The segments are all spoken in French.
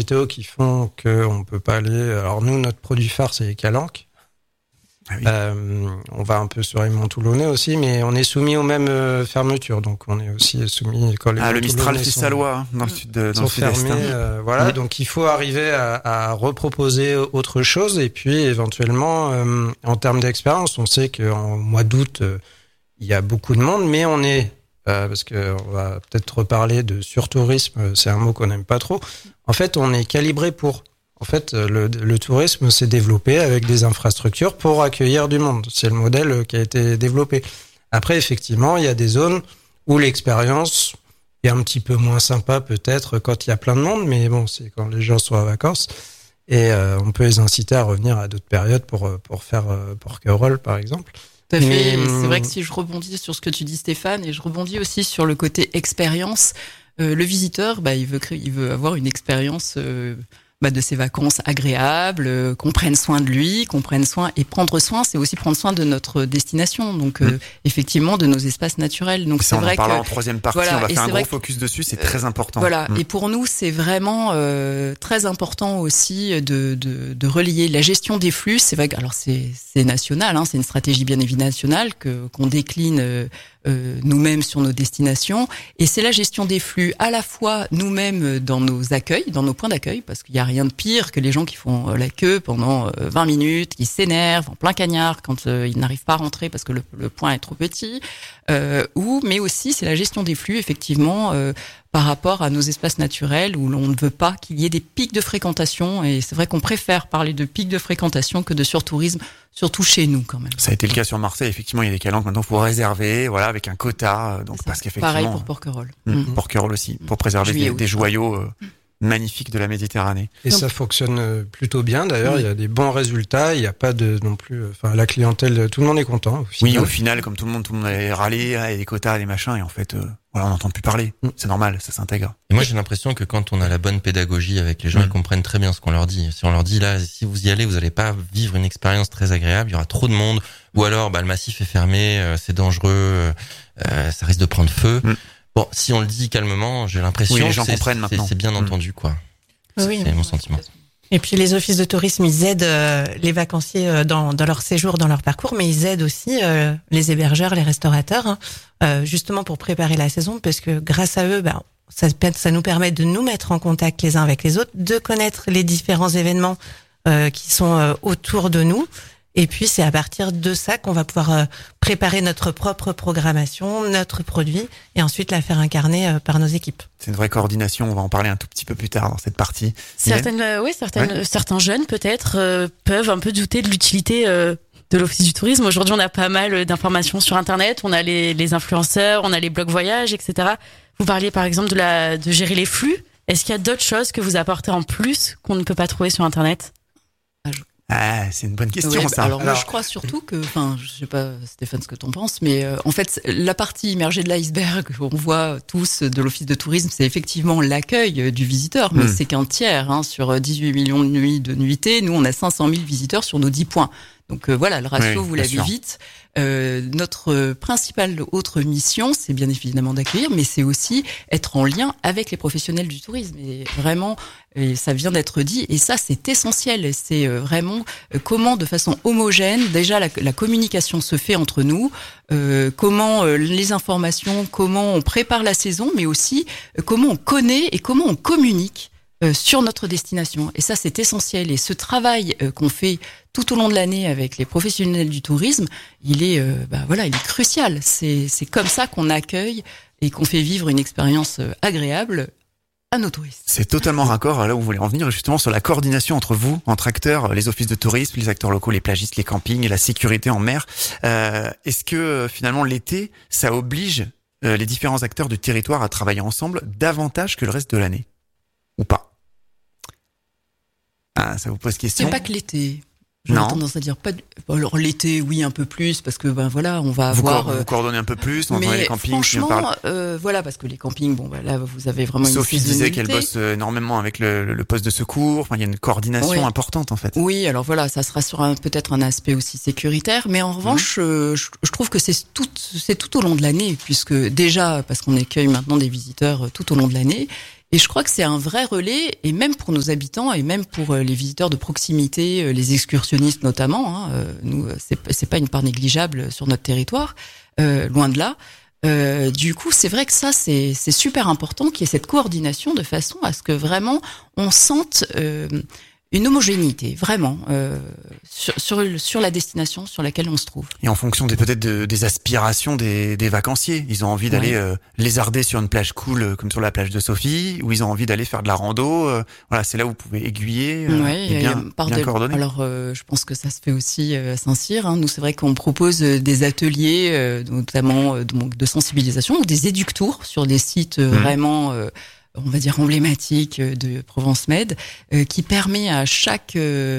météo qui font qu'on peut pas aller. Alors nous, notre produit phare, c'est les calanques. Ah oui. On va un peu sur les monts toulonnais aussi, mais on est soumis aux mêmes fermetures. Donc on est aussi soumis quand les monts le Mistral toulonnais fait sa loi dans le sud dans sont le sud-est. fermés. Voilà, donc il faut arriver à reproposer autre chose. Et puis éventuellement, en termes d'expérience, on sait qu'en mois d'août, il y a beaucoup de monde, mais on est parce que on va peut-être reparler de surtourisme. C'est un mot qu'on n'aime pas trop. En fait, on est calibré pour. En fait, le tourisme s'est développé avec des infrastructures pour accueillir du monde. C'est le modèle qui a été développé. Après, effectivement, il y a des zones où l'expérience est un petit peu moins sympa peut-être quand il y a plein de monde, mais bon, c'est quand les gens sont en vacances. Et on peut les inciter à revenir à d'autres périodes pour faire Porquerolles, par exemple. Tout à fait. C'est vrai que si je rebondis sur ce que tu dis, Stéphane, et je rebondis aussi sur le côté expérience, le visiteur, il veut avoir une expérience de ses vacances agréables, qu'on prenne soin de lui, et prendre soin, c'est aussi prendre soin de notre destination, donc effectivement de nos espaces naturels. Donc c'est vrai en parlant en troisième partie, on va faire un gros focus dessus, c'est très important. Voilà, et pour nous c'est vraiment très important aussi de relier la gestion des flux. C'est vrai que alors c'est national, c'est une stratégie bien évidemment nationale qu'on décline nous-mêmes sur nos destinations, et c'est la gestion des flux à la fois nous-mêmes dans nos accueils, dans nos points d'accueil, parce qu'il y a rien de pire que les gens qui font la queue pendant 20 minutes, qui s'énervent en plein cagnard quand ils n'arrivent pas à rentrer parce que le point est trop petit, mais aussi c'est la gestion des flux effectivement par rapport à nos espaces naturels où l'on ne veut pas qu'il y ait des pics de fréquentation, et c'est vrai qu'on préfère parler de pics de fréquentation que de surtourisme, surtout chez nous quand même. Ça a été le cas sur Marseille, effectivement, il y a des calanques maintenant, faut réserver, voilà, avec un quota, donc parce qu'effectivement. Pareil pour Porquerolles. Porquerolles aussi, pour préserver des joyaux magnifiques de la Méditerranée. Et ça fonctionne plutôt bien d'ailleurs, il y a des bons résultats, il n'y a pas de non plus, la clientèle, tout le monde est content. Au final, comme tout le monde est râlé, il y a des quotas, des machins, et en fait, on n'entend plus parler. C'est normal, ça s'intègre. Et moi, j'ai l'impression que quand on a la bonne pédagogie avec les gens, ils comprennent très bien ce qu'on leur dit. Si on leur dit là, si vous y allez, vous n'allez pas vivre une expérience très agréable, il y aura trop de monde, ou alors le massif est fermé, c'est dangereux, ça risque de prendre feu. Bon, si on le dit calmement, j'ai l'impression les gens comprennent maintenant. C'est bien entendu, quoi. Oui, c'est mon sentiment. Et puis les offices de tourisme, ils aident les vacanciers dans leur séjour, dans leur parcours, mais ils aident aussi les hébergeurs, les restaurateurs, justement pour préparer la saison, parce que grâce à eux, ça nous permet de nous mettre en contact les uns avec les autres, de connaître les différents événements qui sont autour de nous. Et puis, c'est à partir de ça qu'on va pouvoir préparer notre propre programmation, notre produit, et ensuite la faire incarner par nos équipes. C'est une vraie coordination, on va en parler un tout petit peu plus tard dans cette partie. Certains jeunes, peut-être, peuvent un peu douter de l'utilité de l'Office du tourisme. Aujourd'hui, on a pas mal d'informations sur Internet, on a les influenceurs, on a les blogs voyages, etc. Vous parliez, par exemple, de gérer les flux. Est-ce qu'il y a d'autres choses que vous apportez en plus qu'on ne peut pas trouver sur Internet ? C'est une bonne question, ça. Alors, moi, je crois surtout que, je sais pas, Stéphane, ce que t'en penses, mais en fait, la partie immergée de l'iceberg qu'on voit tous de l'Office de tourisme, c'est effectivement l'accueil du visiteur, mais c'est qu'un tiers, sur 18 millions de nuits de nuitées. Nous, on a 500 000 visiteurs sur nos 10 points. Donc voilà, le ratio, vous l'avez vite. Notre principale autre mission, c'est bien évidemment d'accueillir, mais c'est aussi être en lien avec les professionnels du tourisme. Et vraiment, et ça vient d'être dit, et ça c'est essentiel. C'est vraiment comment, de façon homogène, déjà la communication se fait entre nous, comment les informations, comment on prépare la saison, mais aussi comment on connaît et comment on communique sur notre destination. Et ça, c'est essentiel. Et ce travail qu'on fait tout au long de l'année avec les professionnels du tourisme, il est crucial. C'est comme ça qu'on accueille et qu'on fait vivre une expérience agréable à nos touristes. C'est totalement raccord à là où vous voulez en venir, justement sur la coordination entre vous, entre acteurs, les offices de tourisme, les acteurs locaux, les plagistes, les campings et la sécurité en mer. Est-ce que finalement l'été, ça oblige les différents acteurs du territoire à travailler ensemble davantage que le reste de l'année ? Ou pas? Ça vous pose question? C'est pas que l'été. J'aurais tendance à dire pas. Alors l'été, oui, un peu plus, parce que on va avoir. Vous coordonnez un peu plus dans les campings. Franchement, parce que les campings, là, vous avez vraiment. Sophie disait qu'elle bosse énormément avec le poste de secours. Enfin, il y a une coordination importante en fait. Oui, alors voilà, ça sera sur peut-être un aspect aussi sécuritaire, mais en revanche, je trouve que c'est tout au long de l'année, puisque déjà parce qu'on accueille maintenant des visiteurs tout au long de l'année. Et je crois que c'est un vrai relais, et même pour nos habitants, et même pour les visiteurs de proximité, les excursionnistes notamment. Nous, c'est pas une part négligeable sur notre territoire, loin de là. Du coup, c'est vrai que ça, c'est super important qu'il y ait cette coordination de façon à ce que vraiment on sente une homogénéité, vraiment, sur la destination sur laquelle on se trouve. Et en fonction des aspirations des vacanciers. Ils ont envie d'aller lézarder sur une plage cool comme sur la plage de Sophie, ou ils ont envie d'aller faire de la rando. Voilà, c'est là où vous pouvez aiguiller et bien coordonner. Alors, je pense que ça se fait aussi à Saint-Cyr. Nous, c'est vrai qu'on propose des ateliers, notamment de sensibilisation, ou des éductours sur des sites vraiment... on va dire emblématique de Provence-Med, qui permet à chaque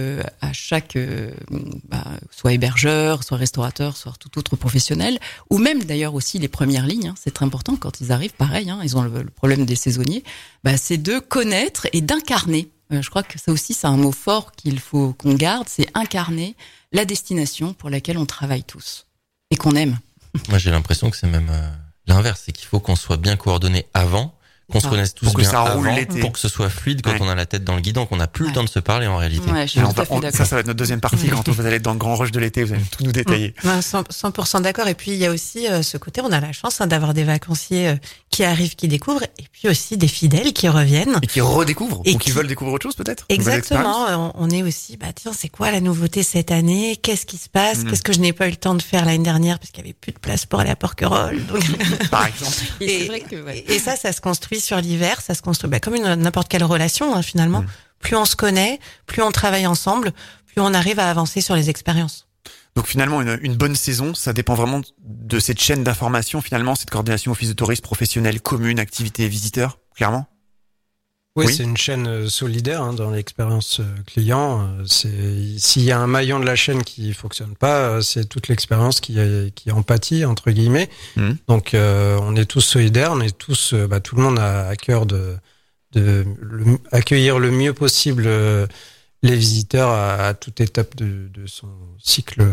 soit hébergeur, soit restaurateur, soit tout autre professionnel, ou même d'ailleurs aussi les premières lignes, c'est très important quand ils arrivent, pareil, ils ont le problème des saisonniers, c'est de connaître et d'incarner. Je crois que ça aussi, c'est un mot fort qu'il faut qu'on garde, c'est incarner la destination pour laquelle on travaille tous et qu'on aime. Moi, j'ai l'impression que c'est même l'inverse, c'est qu'il faut qu'on soit bien coordonnés avant, qu'on se connaisse tous bien avant, pour que ce soit fluide quand on a la tête dans le guidon, qu'on n'a plus le temps de se parler en réalité. Ouais, je suis tout à fait d'accord. Ça va être notre deuxième partie quand vous allez être dans le grand rush de l'été, vous allez tout nous détailler. 100% d'accord. Et puis il y a aussi ce côté, on a la chance d'avoir des vacanciers qui arrivent, qui découvrent, et puis aussi des fidèles qui reviennent. Et qui redécouvrent, ou qui veulent découvrir autre chose peut-être. Exactement. On est aussi, tiens, c'est quoi la nouveauté cette année? Qu'est-ce qui se passe? Qu'est-ce que je n'ai pas eu le temps de faire l'année dernière parce qu'il y avait plus de place pour aller à Porquerolles. Donc... Par exemple. Et c'est vrai que, et ça se construit sur l'hiver, ça se construit comme n'importe quelle relation, finalement. Plus on se connaît, plus on travaille ensemble, plus on arrive à avancer sur les expériences. Donc finalement, une bonne saison, ça dépend vraiment de cette chaîne d'information, finalement, cette coordination office de tourisme, professionnel, commune, activité, visiteurs, clairement. Oui, c'est une chaîne solidaire dans l'expérience client. S'il y a un maillon de la chaîne qui fonctionne pas, c'est toute l'expérience qui en pâtit entre guillemets. Donc on est tous solidaires, on est tous, tout le monde a à cœur de accueillir le mieux possible les visiteurs à toute étape de son cycle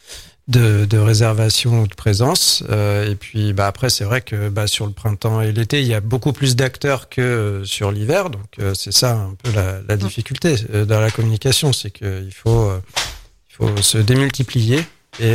de réservation ou de présence. Et puis après c'est vrai que sur le printemps et l'été il y a beaucoup plus d'acteurs que sur l'hiver, donc c'est ça un peu la difficulté dans la communication, c'est que il faut se démultiplier et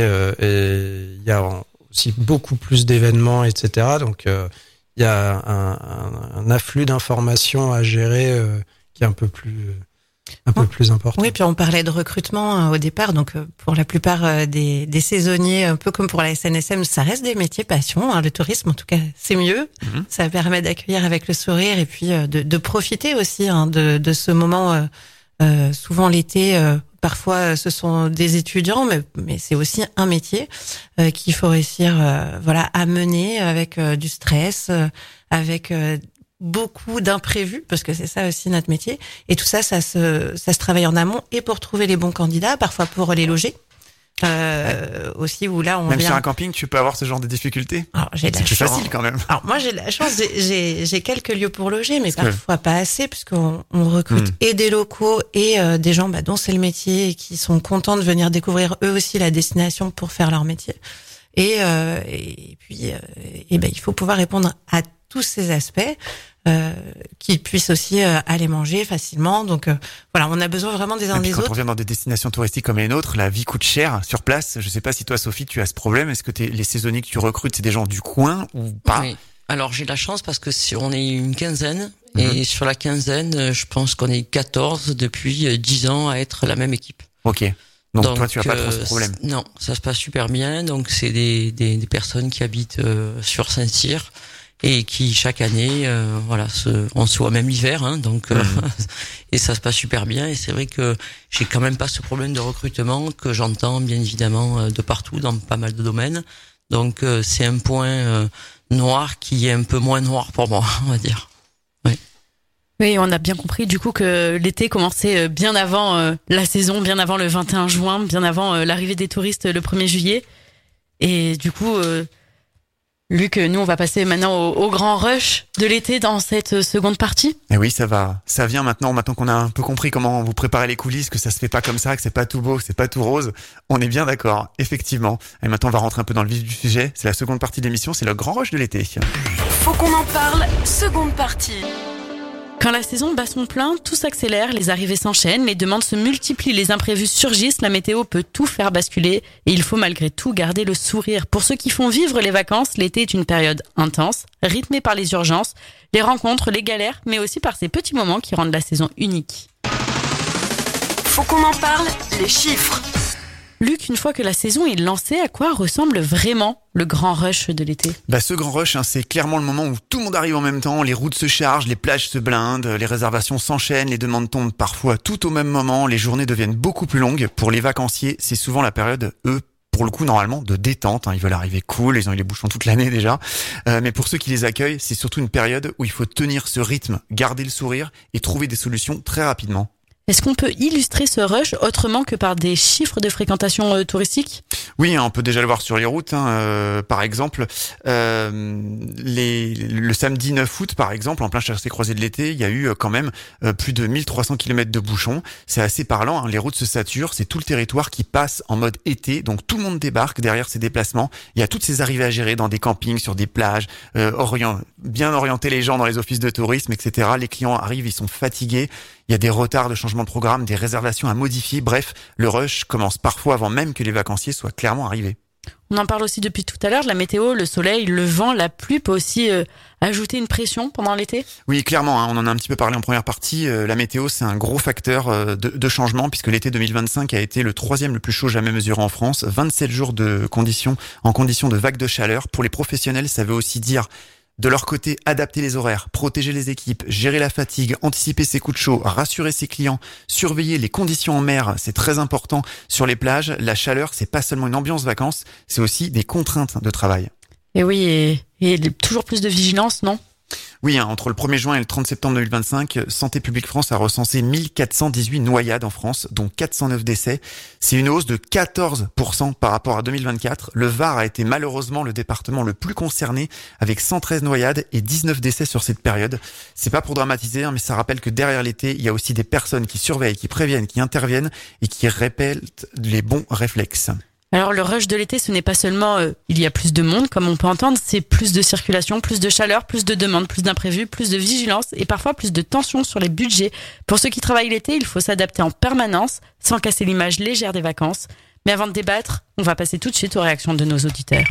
il y a aussi beaucoup plus d'événements, etc. Donc il y a un afflux d'informations à gérer qui est un peu plus important. Oui, puis on parlait de recrutement au départ, donc pour la plupart des saisonniers, un peu comme pour la SNSM, ça reste des métiers passion. Le tourisme, en tout cas, c'est mieux. Ça permet d'accueillir avec le sourire et puis de profiter aussi de ce moment. Souvent l'été, parfois ce sont des étudiants, mais c'est aussi un métier qu'il faut réussir, à mener avec du stress, avec beaucoup d'imprévus, parce que c'est ça aussi notre métier. Et tout ça, ça se travaille en amont, et pour trouver les bons candidats, parfois pour les loger. Aussi où là même sur un camping tu peux avoir ce genre de difficultés. Alors, c'est plus facile quand même. Alors moi j'ai de la chance, j'ai quelques lieux pour loger, mais parfois pas assez, puisqu'on recrute et des locaux et des gens dont c'est le métier et qui sont contents de venir découvrir eux aussi la destination pour faire leur métier. Et puis il faut pouvoir répondre à tous ces aspects, qu'ils puissent aussi aller manger facilement. Donc on a besoin vraiment des uns des autres. Quand on vient dans des destinations touristiques comme les nôtres, la vie coûte cher sur place. Je sais pas si toi, Sophie, tu as ce problème. Est-ce que les saisonniers que tu recrutes, c'est des gens du coin ou pas? Oui. Alors j'ai de la chance parce que si on est une quinzaine, et sur la quinzaine, je pense qu'on est 14 depuis 10 ans à être la même équipe. Ok. Donc toi, tu as pas trop ce problème. Non, ça se passe super bien. Donc c'est des personnes qui habitent sur Saint-Cyr et qui chaque année on se voit même l'hiver, donc et ça se passe super bien. Et c'est vrai que j'ai quand même pas ce problème de recrutement que j'entends bien évidemment de partout dans pas mal de domaines. Donc c'est un point noir qui est un peu moins noir pour moi, on va dire. Oui, on a bien compris du coup que l'été commençait bien avant la saison, bien avant le 21 juin, bien avant l'arrivée des touristes le 1er juillet. Et du coup Luc, nous on va passer maintenant au grand rush de l'été dans cette seconde partie. Et oui, ça vient maintenant qu'on a un peu compris comment vous préparez les coulisses, que ça se fait pas comme ça, que c'est pas tout beau, que c'est pas tout rose. On est bien d'accord, effectivement. Et maintenant on va rentrer un peu dans le vif du sujet. C'est la seconde partie de l'émission, c'est le grand rush de l'été. Faut qu'on en parle, seconde partie. Quand la saison bat son plein, tout s'accélère, les arrivées s'enchaînent, les demandes se multiplient, les imprévus surgissent, la météo peut tout faire basculer et il faut malgré tout garder le sourire. Pour ceux qui font vivre les vacances, l'été est une période intense, rythmée par les urgences, les rencontres, les galères, mais aussi par ces petits moments qui rendent la saison unique. Faut qu'on en parle, les chiffres. Luc, une fois que la saison est lancée, à quoi ressemble vraiment le grand rush de l'été ? Ce grand rush, c'est clairement le moment où tout le monde arrive en même temps, les routes se chargent, les plages se blindent, les réservations s'enchaînent, les demandes tombent parfois tout au même moment, les journées deviennent beaucoup plus longues. Pour les vacanciers, c'est souvent la période, pour le coup, normalement, de détente. Ils veulent arriver cool, ils ont eu les bouchons toute l'année déjà. Mais pour ceux qui les accueillent, c'est surtout une période où il faut tenir ce rythme, garder le sourire et trouver des solutions très rapidement. Est-ce qu'on peut illustrer ce rush autrement que par des chiffres de fréquentation touristique ? Oui, on peut déjà le voir sur les routes. Par exemple, le samedi 9 août, par exemple, en plein chassé-croisé de l'été, il y a eu quand même plus de 1300 km de bouchons. C'est assez parlant, les routes se saturent, c'est tout le territoire qui passe en mode été, donc tout le monde débarque derrière ces déplacements. Il y a toutes ces arrivées à gérer dans des campings, sur des plages, bien orienter les gens dans les offices de tourisme, etc. Les clients arrivent, ils sont fatigués. Il y a des retards de changement de programme, des réservations à modifier. Bref, le rush commence parfois avant même que les vacanciers soient clairement arrivés. On en parle aussi depuis tout à l'heure, de la météo, le soleil, le vent, la pluie peut aussi ajouter une pression pendant l'été ? Oui, clairement, on en a un petit peu parlé en première partie. La météo, c'est un gros facteur de changement puisque l'été 2025 a été le 3e le plus chaud jamais mesuré en France. 27 jours en conditions de vague de chaleur. Pour les professionnels, ça veut aussi dire de leur côté, adapter les horaires, protéger les équipes, gérer la fatigue, anticiper ses coups de chaud, rassurer ses clients, surveiller les conditions en mer, c'est très important. Sur les plages, la chaleur, c'est pas seulement une ambiance vacances, c'est aussi des contraintes de travail. Et oui, et toujours plus de vigilance, non ? Oui, entre le 1er juin et le 30 septembre 2025, Santé publique France a recensé 1418 noyades en France, dont 409 décès. C'est une hausse de 14% par rapport à 2024. Le Var a été malheureusement le département le plus concerné, avec 113 noyades et 19 décès sur cette période. C'est pas pour dramatiser, mais ça rappelle que derrière l'été, il y a aussi des personnes qui surveillent, qui préviennent, qui interviennent et qui répètent les bons réflexes. Alors le rush de l'été, ce n'est pas seulement il y a plus de monde, comme on peut entendre, c'est plus de circulation, plus de chaleur, plus de demandes, plus d'imprévus, plus de vigilance et parfois plus de tension sur les budgets. Pour ceux qui travaillent l'été, il faut s'adapter en permanence, sans casser l'image légère des vacances. Mais avant de débattre, on va passer tout de suite aux réactions de nos auditeurs.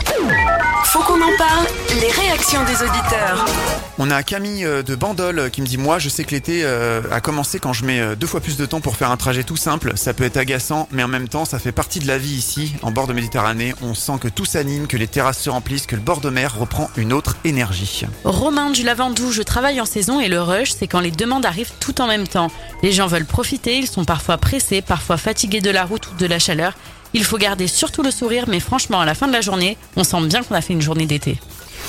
Faut qu'on en parle, les réactions des auditeurs. On a Camille de Bandol qui me dit « Moi, je sais que l'été a commencé quand je mets 2 fois plus de temps pour faire un trajet tout simple. Ça peut être agaçant, mais en même temps, ça fait partie de la vie ici. En bord de Méditerranée, on sent que tout s'anime, que les terrasses se remplissent, que le bord de mer reprend une autre énergie. » Romain du Lavandou, je travaille en saison et le rush, c'est quand les demandes arrivent tout en même temps. Les gens veulent profiter, ils sont parfois pressés, parfois fatigués de la route ou de la chaleur. Il faut garder surtout le sourire, mais franchement, à la fin de la journée, on sent bien qu'on a fait une journée d'été.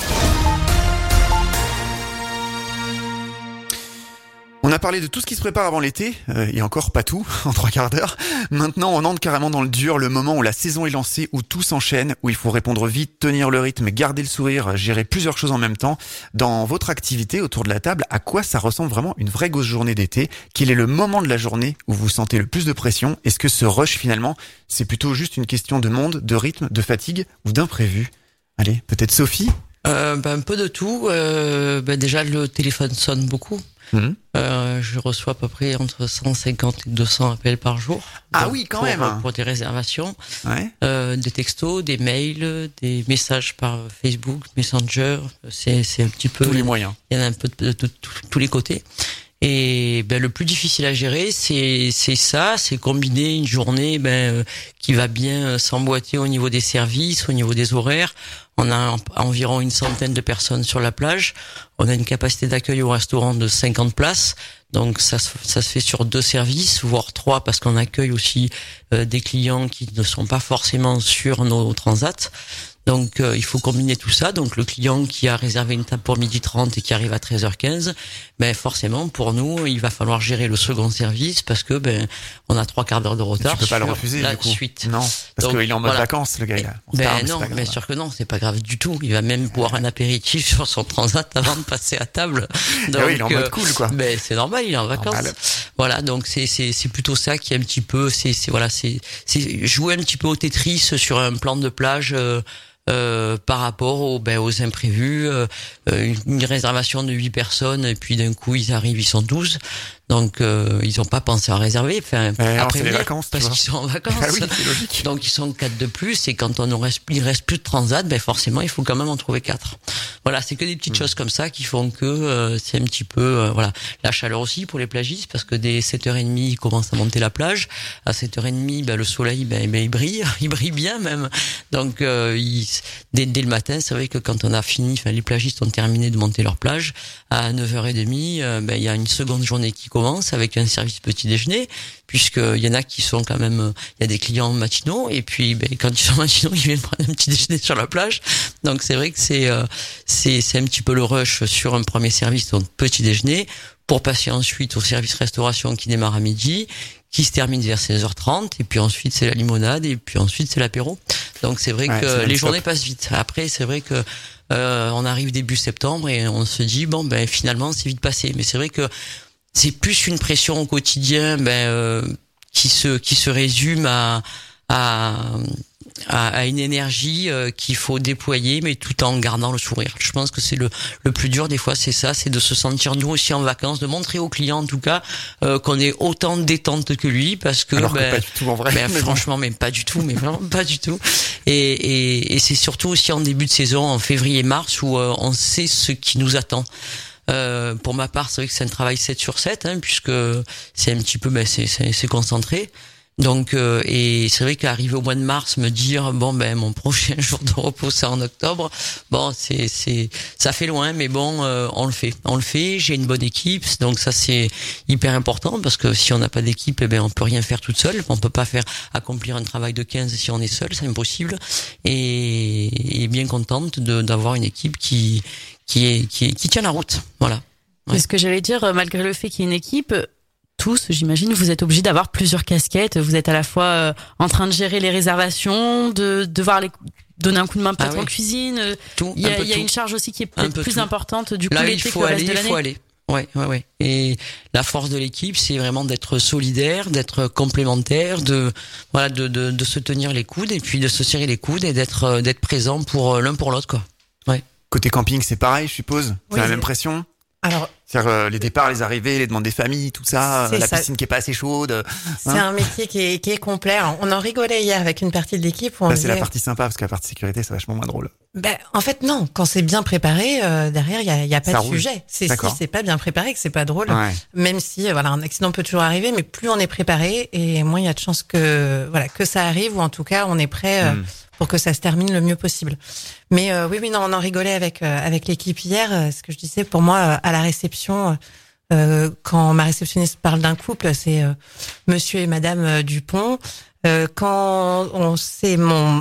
On a parlé de tout ce qui se prépare avant l'été, et encore pas tout, en 3 quarts d'heure. Maintenant, on entre carrément dans le dur, le moment où la saison est lancée, où tout s'enchaîne, où il faut répondre vite, tenir le rythme, garder le sourire, gérer plusieurs choses en même temps. Dans votre activité, autour de la table, à quoi ça ressemble vraiment une vraie grosse journée d'été ? Quel est le moment de la journée où vous sentez le plus de pression ? Est-ce que ce rush, finalement, c'est plutôt juste une question de monde, de rythme, de fatigue ou d'imprévu ? Allez, peut-être Sophie ? Un peu de tout. Déjà, le téléphone sonne beaucoup. Je reçois à peu près entre 150 et 200 appels par jour. Ah oui, quand même. Pour des réservations. Ouais. Des textos, des mails, des messages par Facebook, Messenger. C'est un petit peu... Tous les moyens. Il y en a un peu de tous les côtés. Et le plus difficile à gérer, c'est combiner une journée qui va bien s'emboîter au niveau des services, au niveau des horaires. On a environ une centaine de personnes sur la plage. On a une capacité d'accueil au restaurant de 50 places. Donc ça se fait sur 2 services, voire 3, parce qu'on accueille aussi des clients qui ne sont pas forcément sur nos transats. Donc il faut combiner tout ça. Donc le client qui a réservé une table pour 12h30 et qui arrive à 13h15, forcément pour nous il va falloir gérer le second service parce que on a 3 quarts d'heure de retard. Tu peux pas le refuser la du coup. Suite. Non, parce qu'il est en mode vacances le gars. Non, bien sûr que non, c'est pas grave du tout. Il va même boire un apéritif sur son transat avant de passer à table. Donc, oui, il est en mode cool quoi. C'est normal, il est en vacances. Voilà, donc c'est plutôt ça qui est un petit peu c'est jouer un petit peu au Tetris sur un plan de plage. par rapport aux imprévus. Une réservation de 8 personnes et puis d'un coup ils arrivent, ils sont 12. Donc ils ont pas pensé à réserver. Enfin, après les vacances, parce qu'ils sont en vacances. Ah oui, c'est logique. Donc ils sont 4 de plus et quand il reste plus de transat, forcément il faut quand même en trouver 4. Voilà, c'est que des petites choses comme ça qui font que c'est un petit peu voilà, la chaleur aussi pour les plagistes parce que dès 7h30 ils commencent à monter la plage. À 7h30 le soleil il brille, il brille bien même. Donc dès le matin, c'est vrai que quand on a fini, les plagistes ont terminé de monter leur plage à 9h30, il y a une seconde journée qui commence avec un service petit déjeuner puisqu'il y en a qui sont quand même, il y a des clients matinaux et puis quand ils sont matinaux ils viennent prendre un petit déjeuner sur la plage. Donc c'est vrai que c'est un petit peu le rush sur un premier service, donc petit déjeuner, pour passer ensuite au service restauration qui démarre à midi, qui se termine vers 16h30 et puis ensuite c'est la limonade et puis ensuite c'est l'apéro. Donc c'est vrai que les journées passent vite. Après c'est vrai que on arrive début septembre et on se dit finalement c'est vite passé. Mais c'est vrai que c'est plus une pression au quotidien qui se résume à une énergie qu'il faut déployer mais tout en gardant le sourire. Je pense que c'est le plus dur des fois, c'est ça, c'est de se sentir nous aussi en vacances, de montrer au client en tout cas qu'on est autant détente que lui parce que alors que pas du tout en vrai. Franchement même pas du tout, mais vraiment pas du tout. Et c'est surtout aussi en début de saison, en février-mars où on sait ce qui nous attend. Pour ma part, c'est vrai que c'est un travail 7/7 puisque c'est un petit peu c'est concentré. Donc et c'est vrai qu'arriver au mois de mars, me dire mon prochain jour de repos c'est en octobre, ça fait loin, mais on le fait. J'ai une bonne équipe, donc ça c'est hyper important parce que si on n'a pas d'équipe, on peut rien faire toute seule. On peut pas accomplir un travail de 15 si on est seul, c'est impossible. Et bien contente d'avoir une équipe qui tient la route, voilà. Ouais. C'est ce que j'allais dire, malgré le fait qu'il y ait une équipe. Tous, j'imagine, vous êtes obligés d'avoir plusieurs casquettes. Vous êtes à la fois en train de gérer les réservations, de devoir donner un coup de main peut-être en cuisine. Il y a une charge aussi qui est peut-être plus importante du coup l'été que le reste de l'année. Il faut aller. Ouais. Et la force de l'équipe, c'est vraiment d'être solidaire, d'être complémentaire, de se tenir les coudes et puis de se serrer les coudes et d'être présent pour l'un pour l'autre, quoi. Ouais. Côté camping, c'est pareil, je suppose. C'est la même pression. Alors, c'est-à-dire les départs, les arrivées, les demandes des familles, tout ça, la piscine qui est pas assez chaude. C'est un métier qui est complet. Alors, on en rigolait hier avec une partie de l'équipe. C'est la partie sympa parce que la partie sécurité, c'est vachement moins drôle. En fait, non. Quand c'est bien préparé, derrière, il y a pas ça de roule. sujet. Si c'est pas bien préparé, que c'est pas drôle. Ouais. Même si, un accident peut toujours arriver, mais plus on est préparé et moins il y a de chances que ça arrive ou en tout cas, on est prêt. Pour que ça se termine le mieux possible. Mais oui, non, on en rigolait avec l'équipe hier. Ce que je disais, pour moi, à la réception, quand ma réceptionniste parle d'un couple, c'est Monsieur et Madame Dupont. Quand on sait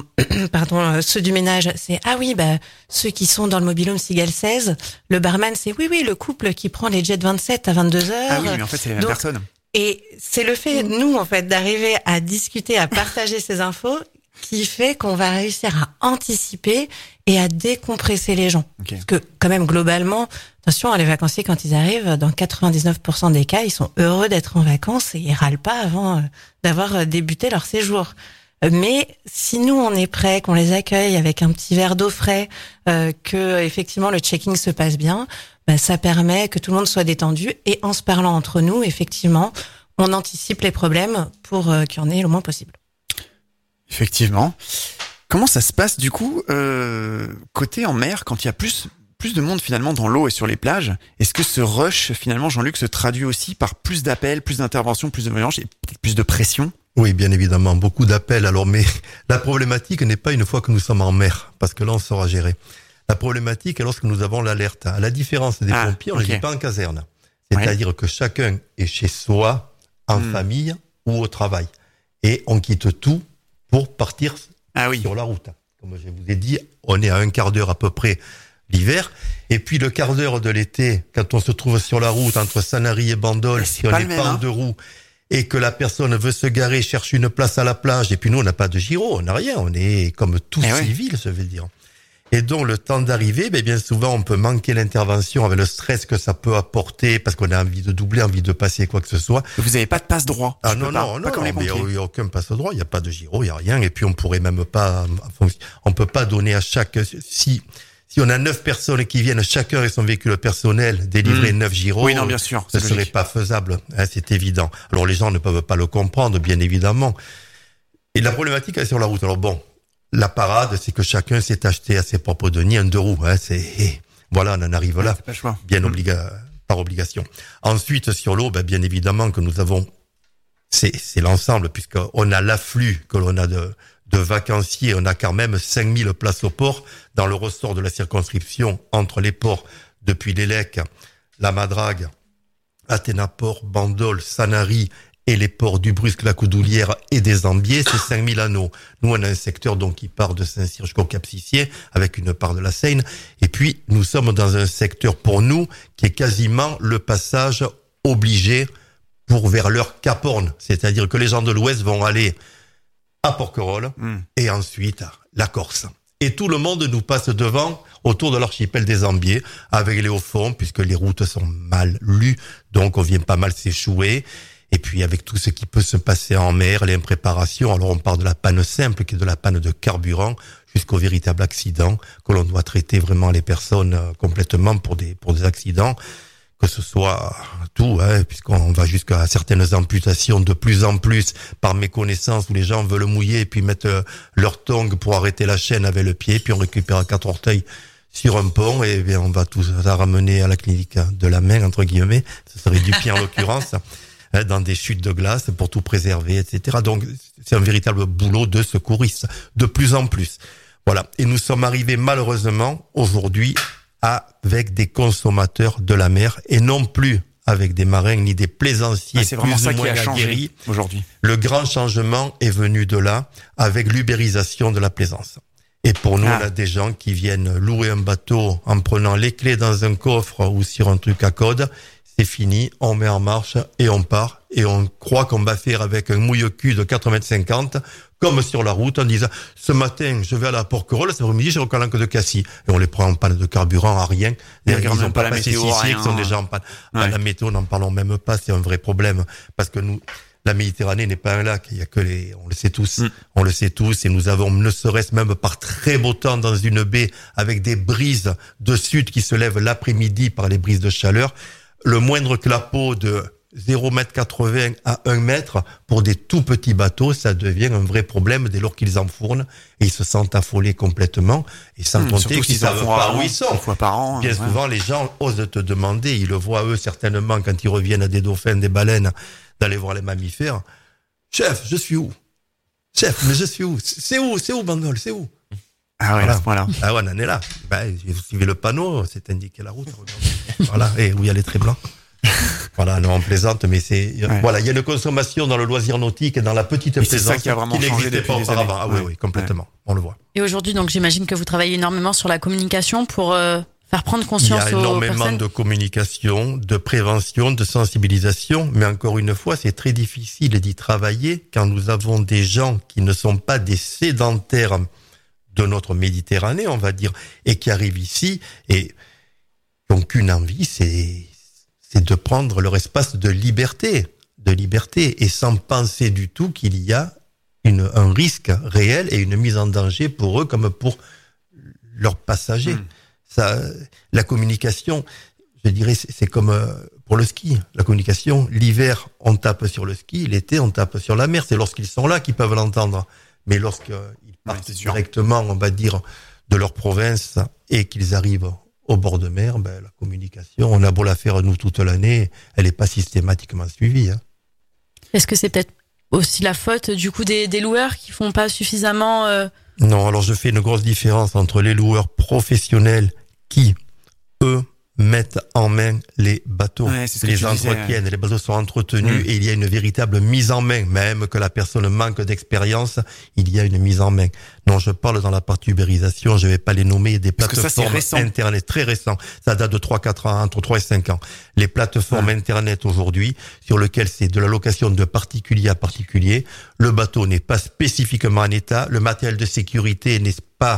ceux du ménage, c'est ceux qui sont dans le mobil-home Seagull 16. Le barman, c'est oui, le couple qui prend les Jet 27 à 22h. Ah oui, mais en fait, c'est la même personne. Et c'est le fait, nous, en fait, d'arriver à discuter, à partager ces infos qui fait qu'on va réussir à anticiper et à décompresser les gens. Okay. Parce que quand même, globalement, attention, les vacanciers, quand ils arrivent, dans 99% des cas, ils sont heureux d'être en vacances et ils râlent pas avant d'avoir débuté leur séjour. Mais si nous, on est prêts, qu'on les accueille avec un petit verre d'eau frais, que effectivement le checking se passe bien, ça permet que tout le monde soit détendu et en se parlant entre nous, effectivement, on anticipe les problèmes pour qu'il y en ait le moins possible. Effectivement. Comment ça se passe du coup côté en mer quand il y a plus de monde finalement dans l'eau et sur les plages? Est-ce que ce rush finalement, Jean-Luc, se traduit aussi par plus d'appels, plus d'interventions, plus de voyages et peut-être plus de pression? Oui, bien évidemment, beaucoup d'appels. Alors, mais la problématique n'est pas une fois que nous sommes en mer, parce que là on saura gérer. La problématique est lorsque nous avons l'alerte. À la différence des pompiers, on ne vit pas en caserne. C'est-à-dire que chacun est chez soi, en famille ou au travail. Et on quitte tout pour partir sur la route. Comme je vous ai dit, on est à un quart d'heure à peu près l'hiver. Et puis le quart d'heure de l'été, quand on se trouve sur la route entre Sanary et Bandol, si on n'est pas en deux roues, et que la personne veut se garer, cherche une place à la plage, et puis nous on n'a pas de gyro, on n'a rien, on est comme tout civil, ça veut dire. Et donc, le temps d'arriver, bien souvent, on peut manquer l'intervention avec le stress que ça peut apporter parce qu'on a envie de doubler, envie de passer quoi que ce soit. Vous n'avez pas de passe droit. Ah non, mais il n'y a aucun passe droit, il n'y a pas de giro, il n'y a rien. Et puis, on pourrait même pas, on peut pas donner à chaque, si on a 9 personnes qui viennent chacun avec son véhicule personnel délivrer 9 gyros. Oui, non, bien sûr. Ce serait pas faisable, hein, c'est évident. Alors, les gens ne peuvent pas le comprendre, bien évidemment. Et la problématique, elle est sur la route. Alors bon, la parade, c'est que chacun s'est acheté à ses propres deniers un 2 roues. Hein, voilà, on en arrive là. Pas le choix. Bien par obligation. Ensuite, sur l'eau, bien évidemment que nous avons, c'est l'ensemble, puisqu'on a l'afflux que l'on a de vacanciers. On a quand même 5000 places au port dans le ressort de la circonscription entre les ports depuis l'Élec, la Madrague, Athénaport, Bandol, Sanary et les ports du Brusque, la Coudoulière et des Ambiers, c'est 5000 anneaux. Nous, on a un secteur donc qui part de Saint-Cyr jusqu'au Cap-Sicier, avec une part de la Seine. Et puis, nous sommes dans un secteur, pour nous, qui est quasiment le passage obligé vers leur Cap Horn. C'est-à-dire que les gens de l'Ouest vont aller à Porquerolles et ensuite à la Corse. Et tout le monde nous passe devant autour de l'archipel des Ambiers avec les hauts fonds, puisque les routes sont mal lues, donc on vient pas mal s'échouer. Et puis avec tout ce qui peut se passer en mer, les impréparation, alors on part de la panne simple, qui est de la panne de carburant, jusqu'au véritable accident, que l'on doit traiter vraiment les personnes complètement pour des accidents, que ce soit tout, hein, puisqu'on va jusqu'à certaines amputations de plus en plus par méconnaissance, où les gens veulent mouiller et puis mettent leur tongue pour arrêter la chaîne avec le pied, puis on récupère 4 orteils sur un pont, et bien on va tout ça ramener à la clinique de la main, entre guillemets, ce serait du pied en l'occurrence, dans des chutes de glace pour tout préserver, etc. Donc c'est un véritable boulot de secouriste, de plus en plus. Voilà. Et nous sommes arrivés malheureusement aujourd'hui avec des consommateurs de la mer et non plus avec des marins ni des plaisanciers. C'est vraiment ça qui a changé aujourd'hui. Le grand changement est venu de là, avec l'ubérisation de la plaisance. Et pour nous, on a des gens qui viennent louer un bateau en prenant les clés dans un coffre ou sur un truc à code. C'est fini, on met en marche et on part. Et on croit qu'on va faire avec un mouille-cul de 4,50 m, comme sur la route, en disant, ce matin, je vais à la Porquerolles, cet après-midi, j'ai au Calanque de Cassis. Et on les prend en panne de carburant, à rien. Ils n'ont pas passé 6 siècles, ils sont déjà en panne. Ouais. La météo, n'en parlons même pas, c'est un vrai problème. Parce que nous, la Méditerranée n'est pas un lac, il y a que on le sait tous. On le sait tous, et nous avons, ne serait-ce même par très beau temps dans une baie, avec des brises de sud qui se lèvent l'après-midi par les brises de chaleur, le moindre clapot de 0,80 m à 1 mètre pour des tout petits bateaux, ça devient un vrai problème dès lors qu'ils enfournent et ils se sentent affolés complètement, et sans compter qu'ils savent pas où ils sont. Une fois par an. Bien souvent, les gens osent te demander, ils le voient eux certainement quand ils reviennent à des dauphins, des baleines, d'aller voir les mammifères. Chef, je suis où? Chef, mais je suis où? C'est où, Bandol? C'est où? Ah ouais, voilà. Ah ouais, on en est là. Vous suivez le panneau, c'est indiqué la route. Voilà, et où il y a les traits blancs. Voilà, non, on plaisante, mais voilà, il y a une consommation dans le loisir nautique et dans la petite plaisance qui n'existait pas auparavant. Ah oui, complètement. On le voit. Et aujourd'hui, donc, j'imagine que vous travaillez énormément sur la communication pour faire prendre conscience aux personnes. Il y a énormément de communication, de prévention, de sensibilisation, mais encore une fois, c'est très difficile d'y travailler quand nous avons des gens qui ne sont pas des sédentaires de notre Méditerranée, on va dire, et qui arrivent ici et qui n'ont qu'une envie, c'est de prendre leur espace de liberté, et sans penser du tout qu'il y a un risque réel et une mise en danger pour eux comme pour leurs passagers. Ça, la communication, je dirais, c'est comme pour le ski. La communication, l'hiver, on tape sur le ski, l'été, on tape sur la mer. C'est lorsqu'ils sont là qu'ils peuvent l'entendre. Mais lorsqu'ils partent directement, on va dire, de leur province et qu'ils arrivent au bord de mer, la communication, on a beau la faire nous toute l'année, elle n'est pas systématiquement suivie. Hein. Est-ce que c'est peut-être aussi la faute du coup des loueurs qui font pas suffisamment Non, alors je fais une grosse différence entre les loueurs professionnels qui, eux, mettent en main les bateaux, les entretiennent, les bateaux sont entretenus et il y a une véritable mise en main, même que la personne manque d'expérience, il y a une mise en main. Non, je parle dans la partie ubérisation, je vais pas les nommer, des plateformes internet très récents, ça date de 3-4 ans, entre 3 et 5 ans. Les plateformes internet aujourd'hui, sur lesquelles c'est de la location de particulier à particulier, le bateau n'est pas spécifiquement en état, le matériel de sécurité n'est pas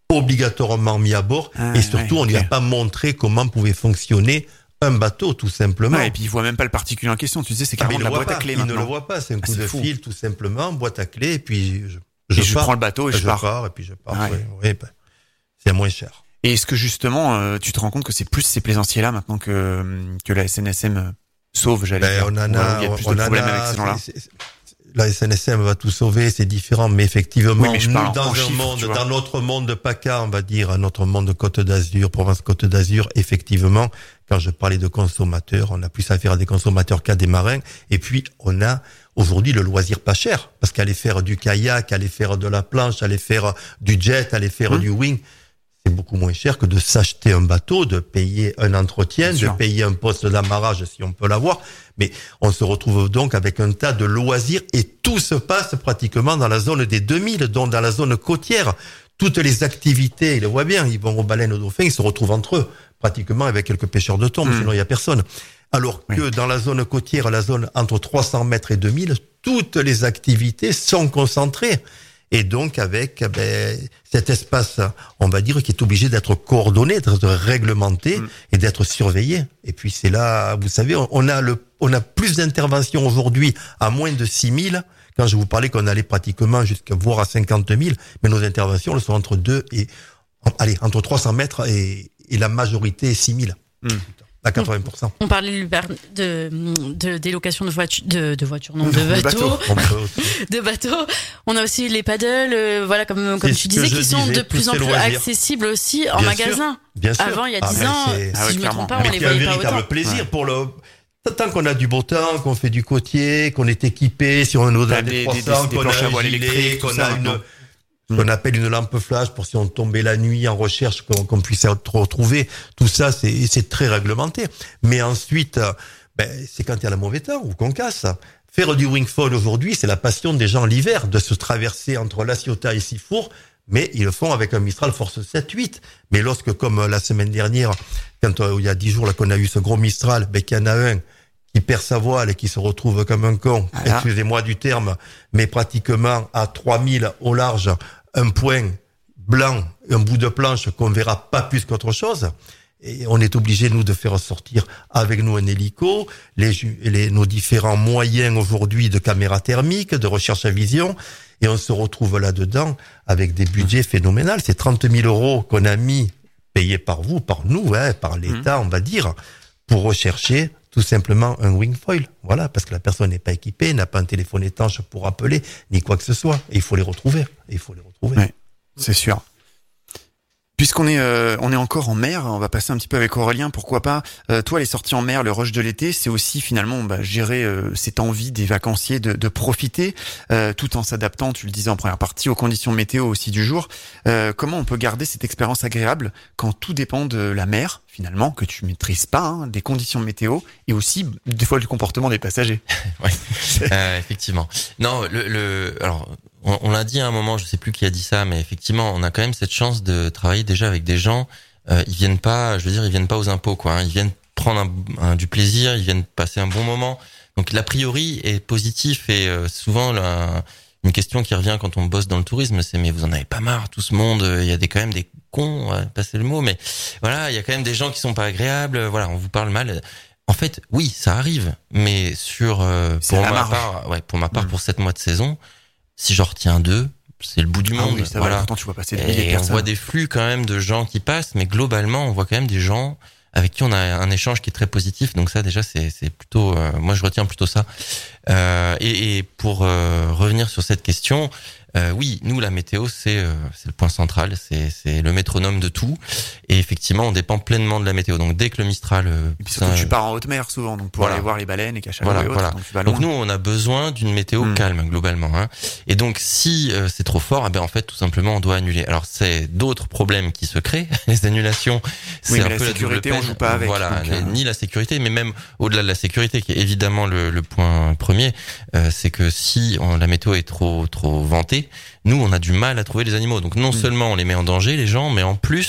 obligatoirement mis à bord, et surtout, on lui a pas montré comment pouvait fonctionner un bateau, tout simplement. Et puis il voit même pas le particulier en question. Tu disais, c'est carrément de la boîte à clé maintenant. Il ne le voit pas, c'est un coup de fil, tout simplement, boîte à clé, et puis je prends le bateau et je pars. Et puis je pars. C'est moins cher. Et est-ce que justement, tu te rends compte que c'est plus ces plaisanciers-là maintenant que la SNSM sauve, j'allais dire. Il y a plus de problèmes avec ces gens-là. La SNSM va tout sauver, c'est différent, mais effectivement, nous, dans notre monde de PACA, on va dire, notre monde de Côte d'Azur, Provence-Côte d'Azur, effectivement, quand je parlais de consommateurs, on a plus affaire à des consommateurs qu'à des marins, et puis on a aujourd'hui le loisir pas cher, parce qu'aller faire du kayak, aller faire de la planche, aller faire du jet, aller faire du wing, c'est beaucoup moins cher que de s'acheter un bateau, de payer un entretien, de payer un poste d'amarrage si on peut l'avoir. Mais on se retrouve donc avec un tas de loisirs et tout se passe pratiquement dans la zone des 2000, donc dans la zone côtière. Toutes les activités, ils le voient bien, ils vont aux baleines, aux dauphins, ils se retrouvent entre eux, pratiquement avec quelques pêcheurs de thon, sinon il y a personne. Alors que dans la zone côtière, la zone entre 300 mètres et 2000, toutes les activités sont concentrées. Et donc avec cet espace, on va dire, qui est obligé d'être coordonné, d'être réglementé et d'être surveillé. Et puis c'est là, vous savez, on a plus d'interventions aujourd'hui à moins de 6000. Quand je vous parlais qu'on allait pratiquement jusqu'à voire à 50 000, mais nos interventions elles sont entre 300 mètres et la majorité est 6000. À 80%. On parlait de délocation de voitures, de bateaux. De bateaux. On a aussi les paddles, voilà, comme tu disais, qui sont de plus en plus accessibles aussi en magasin. Bien sûr. Avant, il y a 10 ans, si je me trompe pas, on les voyait pas autant. C'est un véritable plaisir pour tant qu'on a du beau temps, qu'on fait du côtier, qu'on est équipé, si on a des 300, qu'on a un gilet, qu'on a ce qu'on appelle une lampe flash pour si on tombait la nuit en recherche, qu'on puisse être retrouvé. Tout ça, c'est très réglementé. Mais ensuite, c'est quand il y a le mauvais temps ou qu'on casse. Faire du wingfoil aujourd'hui, c'est la passion des gens l'hiver, de se traverser entre La Ciotat et Sifour, mais ils le font avec un Mistral Force 7-8. Mais lorsque, comme la semaine dernière, quand il y a 10 jours là qu'on a eu ce gros Mistral, qu'il y en a un qui perd sa voile et qui se retrouve comme un con, excusez-moi du terme, mais pratiquement à 3000 au large, un point blanc, un bout de planche qu'on verra pas plus qu'autre chose. Et on est obligé, nous, de faire sortir avec nous un hélico, nos différents moyens aujourd'hui de caméra thermique, de recherche à vision, et on se retrouve là-dedans avec des budgets phénoménaux. C'est 30 000 euros qu'on a mis, payés par vous, par nous, par l'État, on va dire, pour rechercher tout simplement un wingfoil. Voilà, parce que la personne n'est pas équipée, n'a pas un téléphone étanche pour appeler, ni quoi que ce soit. Et il faut les retrouver. Ouais, c'est sûr. Puisqu'on est encore en mer, on va passer un petit peu avec Aurélien, pourquoi pas. Toi, les sorties en mer, le rush de l'été, c'est aussi finalement gérer cette envie des vacanciers de profiter, tout en s'adaptant, tu le disais en première partie, aux conditions météo aussi du jour. Comment on peut garder cette expérience agréable quand tout dépend de la mer, finalement, que tu maîtrises pas, des conditions météo, et aussi des fois du comportement des passagers. Ouais, effectivement. Non, alors. On l'a dit à un moment, je sais plus qui a dit ça, mais effectivement, on a quand même cette chance de travailler déjà avec des gens. Ils viennent pas aux impôts, quoi. Ils viennent prendre du plaisir, ils viennent passer un bon moment. Donc l'a priori est positif et souvent une question qui revient quand on bosse dans le tourisme, c'est mais vous en avez pas marre, tout ce monde. Il y a quand même des cons, passer le mot, mais voilà, il y a quand même des gens qui sont pas agréables. Voilà, on vous parle mal. En fait, oui, ça arrive, mais pour ma part, pour 7 mois de saison. Si j'en retiens 2, c'est le bout du monde. Oui, voilà. Pourtant, tu vois passer et on voit des flux quand même de gens qui passent, mais globalement, on voit quand même des gens avec qui on a un échange qui est très positif. Donc ça, déjà, c'est plutôt, moi, je retiens plutôt ça. Et pour revenir sur cette question, oui, nous, la météo, c'est le point central, c'est le métronome de tout. Et effectivement, on dépend pleinement de la météo. Donc dès que le Mistral, et puis surtout, tu pars en haute mer souvent, donc pour aller voir les baleines et cachalots et autres. Donc, tu vas loin. Donc nous, on a besoin d'une météo calme globalement. Et donc si c'est trop fort, en fait, tout simplement, on doit annuler. Alors c'est d'autres problèmes qui se créent. Les annulations, c'est un peu la sécurité. On joue pas avec. Voilà, ni la sécurité, mais même au-delà de la sécurité, qui est évidemment le point premier, c'est que si la météo est trop ventée, nous, on a du mal à trouver les animaux. Donc non seulement on les met en danger, les gens, mais en plus,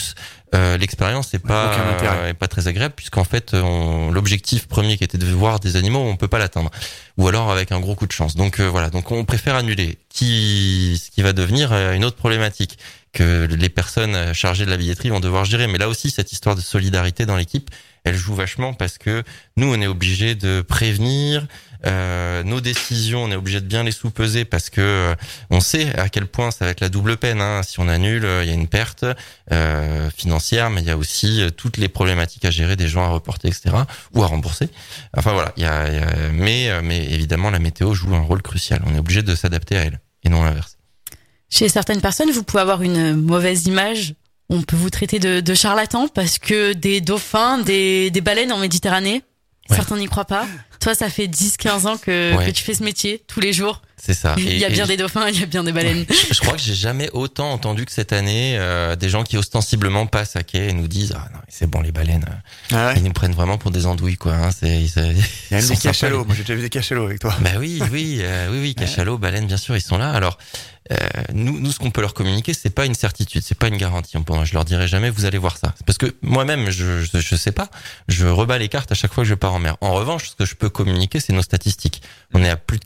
l'expérience est pas très agréable, puisqu'en fait l'objectif premier qui était de voir des animaux, on peut pas l'atteindre, ou alors avec un gros coup de chance. Donc voilà, donc on préfère annuler, ce qui va devenir une autre problématique que les personnes chargées de la billetterie vont devoir gérer. Mais là aussi, cette histoire de solidarité dans l'équipe, elle joue vachement, parce que nous, on est obligé de prévenir nos décisions, on est obligé de bien les sous-peser, parce que on sait à quel point ça va être la double peine. Si on annule, il y a une perte financière, mais il y a aussi toutes les problématiques à gérer, des gens à reporter, etc., ou à rembourser. Enfin voilà, mais évidemment, la météo joue un rôle crucial. On est obligé de s'adapter à elle, et non l'inverse. Chez certaines personnes, vous pouvez avoir une mauvaise image. On peut vous traiter de charlatan parce que des dauphins, des baleines en Méditerranée, certains n'y croient pas. Toi, ça fait 10-15 ans que tu fais ce métier tous les jours. C'est ça. Il y a bien des dauphins, il y a bien des baleines. Je crois que j'ai jamais autant entendu que cette année des gens qui ostensiblement passent à quai et nous disent non, c'est bon, les baleines, ils nous prennent vraiment pour des andouilles, quoi. Il y a même des cachalots. Moi, j'ai déjà vu des cachalots avec toi. Bah oui, cachalots, baleines, bien sûr, ils sont là. Alors nous, ce qu'on peut leur communiquer, c'est pas une certitude, c'est pas une garantie. Je leur dirai jamais, vous allez voir ça. Parce que moi-même, je sais pas. Je rebats les cartes à chaque fois que je pars en mer. En revanche, ce que je peux communiquer, c'est nos statistiques. On est à plus de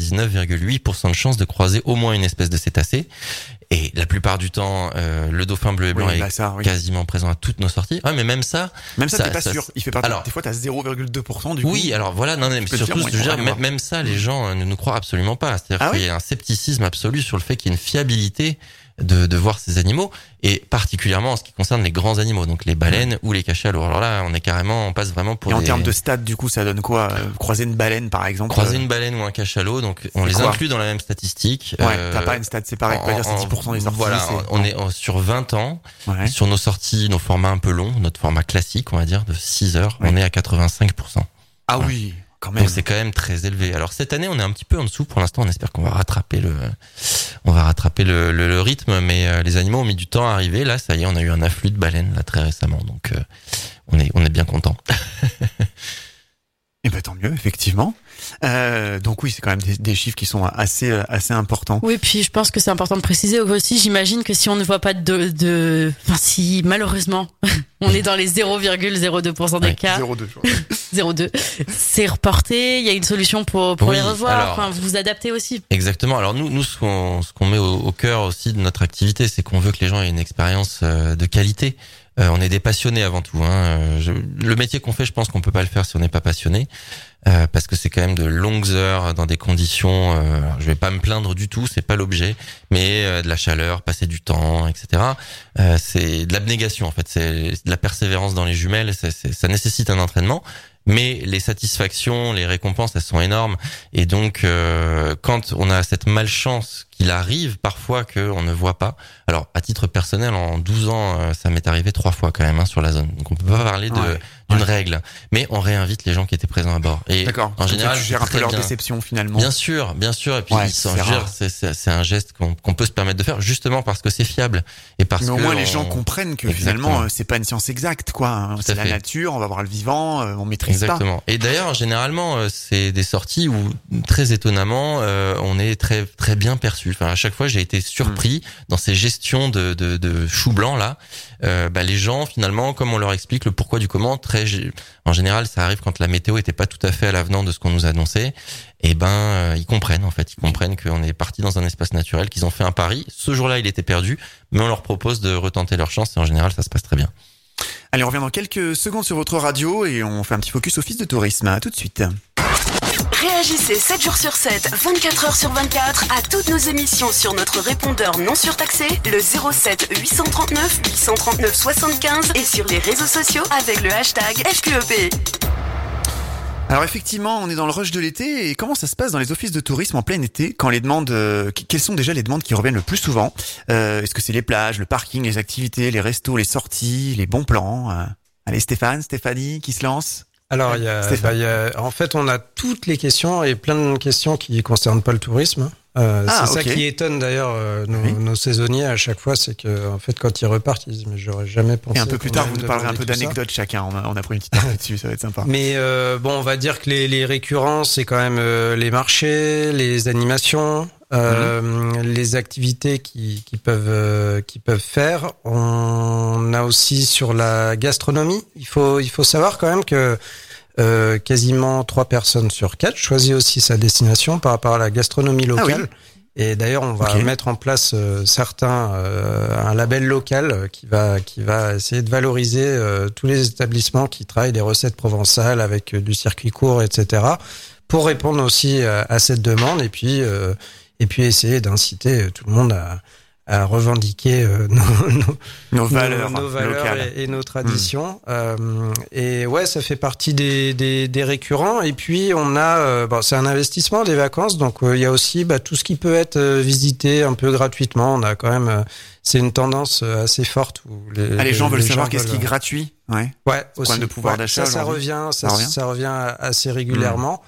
99,8% de chances de croiser au moins une espèce de cétacé. Et la plupart du temps, le dauphin bleu et blanc est quasiment présent à toutes nos sorties. Ouais, mais même ça, t'es pas sûr. Il fait pas. Alors, des fois, t'as 0,2% du coup. Oui, alors voilà, non, mais surtout, même ça, les gens ne nous croient absolument pas. C'est-à-dire qu'il y a un scepticisme absolu sur le fait qu'il y ait une fiabilité de voir ces animaux, et particulièrement en ce qui concerne les grands animaux, donc les baleines ou les cachalots. Alors là, on passe vraiment pour. Et en termes de stade, du coup, ça donne quoi? Croiser une baleine, par exemple. Croiser une baleine ou un cachalot, donc on les inclut dans la même statistique. T'as pas une stat séparée, on peut dire c'est 10% des sorties. Voilà, on est sur 20 ans. Sur nos sorties, nos formats un peu longs, notre format classique, on va dire, de 6 heures, on est à 85%. Ah oui. Quand même. Donc c'est quand même très élevé. Alors cette année, on est un petit peu en dessous. Pour l'instant, on espère qu'on va rattraper le rythme, mais les animaux ont mis du temps à arriver. Là, ça y est, on a eu un afflux de baleines là très récemment, donc on est bien content. Et tant mieux, effectivement. Donc oui, c'est quand même des chiffres qui sont assez importants. Oui, puis je pense que c'est important de préciser aussi. J'imagine que si on ne voit pas si malheureusement on est dans les 0,02% des cas. 0,2. C'est reporté. Il y a une solution pour les revoir. Alors, vous vous adaptez aussi. Exactement. Alors nous, ce qu'on met au cœur aussi de notre activité, c'est qu'on veut que les gens aient une expérience de qualité. On est des passionnés avant tout. Le métier qu'on fait, je pense qu'on peut pas le faire si on n'est pas passionné, parce que c'est quand même de longues heures dans des conditions. Je vais pas me plaindre du tout, c'est pas l'objet, mais de la chaleur, passer du temps, etc. C'est de l'abnégation en fait, c'est de la persévérance dans les jumelles. Ça nécessite un entraînement. Mais les satisfactions, les récompenses, elles sont énormes. Et donc, quand on a cette malchance qu'il arrive parfois qu'on ne voit pas. Alors, à titre personnel, en 12 ans, ça m'est arrivé 3 fois quand même sur la zone. Donc, on peut pas parler d'une règle. Mais on réinvite les gens qui étaient présents à bord. Et d'accord. En général, tu gères un peu leur déception finalement. Bien sûr. Et puis, ils s'en gèrent. C'est un geste qu'on peut se permettre de faire justement parce que c'est fiable. Et parce mais au moins, les gens comprennent que finalement, c'est pas une science exacte, quoi. C'est la nature, on va voir le vivant, on maîtrise pas. Et d'ailleurs, généralement, c'est des sorties où, très étonnamment, on est très, très bien perçu. Enfin, à chaque fois, j'ai été surpris dans ces gestions de chou blanc, là. Les gens, finalement, comme on leur explique le pourquoi du comment, en général, ça arrive quand la météo était pas tout à fait à l'avenant de ce qu'on nous annonçait. Et ils comprennent, en fait. Ils comprennent qu'on est parti dans un espace naturel, qu'ils ont fait un pari. Ce jour-là, il était perdu, mais on leur propose de retenter leur chance et en général, ça se passe très bien. Allez, on revient dans quelques secondes sur votre radio et on fait un petit focus office de tourisme. À tout de suite. Réagissez 7 jours sur 7, 24 heures sur 24 à toutes nos émissions sur notre répondeur non surtaxé, le 07 839 839 75 et sur les réseaux sociaux avec le hashtag FQEP. Alors effectivement, on est dans le rush de l'été et comment ça se passe dans les offices de tourisme en plein été quand les demandes, quelles sont déjà les demandes qui reviennent le plus souvent? Est-ce que c'est les plages, le parking, les activités, les restos, les sorties, les bons plans? Allez Stéphanie, qui se lance? Alors, en fait, on a toutes les questions et plein de questions qui concernent pas le tourisme. Ça qui étonne d'ailleurs nos saisonniers à chaque fois, c'est que en fait quand ils repartent, ils disent mais j'aurais jamais pensé. Et un peu plus tard, vous nous parlerez un peu d'anecdotes chacun. On a pris une petite heure là-dessus, ça va être sympa. Mais on va dire que les récurrents, c'est quand même les marchés, les animations. les activités qui peuvent faire. On a aussi sur la gastronomie. Il faut savoir quand même que quasiment 3 personnes sur 4 choisit aussi sa destination par rapport à la gastronomie locale. Ah oui. Et d'ailleurs, on va mettre en place un label local qui va essayer de valoriser tous les établissements qui travaillent des recettes provençales avec du circuit court, etc., pour répondre aussi à cette demande et puis essayer d'inciter tout le monde à revendiquer nos valeurs et nos traditions. Et ouais, ça fait partie des récurrents. Et puis on a, c'est un investissement des vacances, donc il y a aussi tout ce qui peut être visité un peu gratuitement. On a quand même, c'est une tendance assez forte où les gens veulent savoir qu'est-ce qui est gratuit. Ouais. Aussi. De pouvoir d'achat. Ça revient assez régulièrement.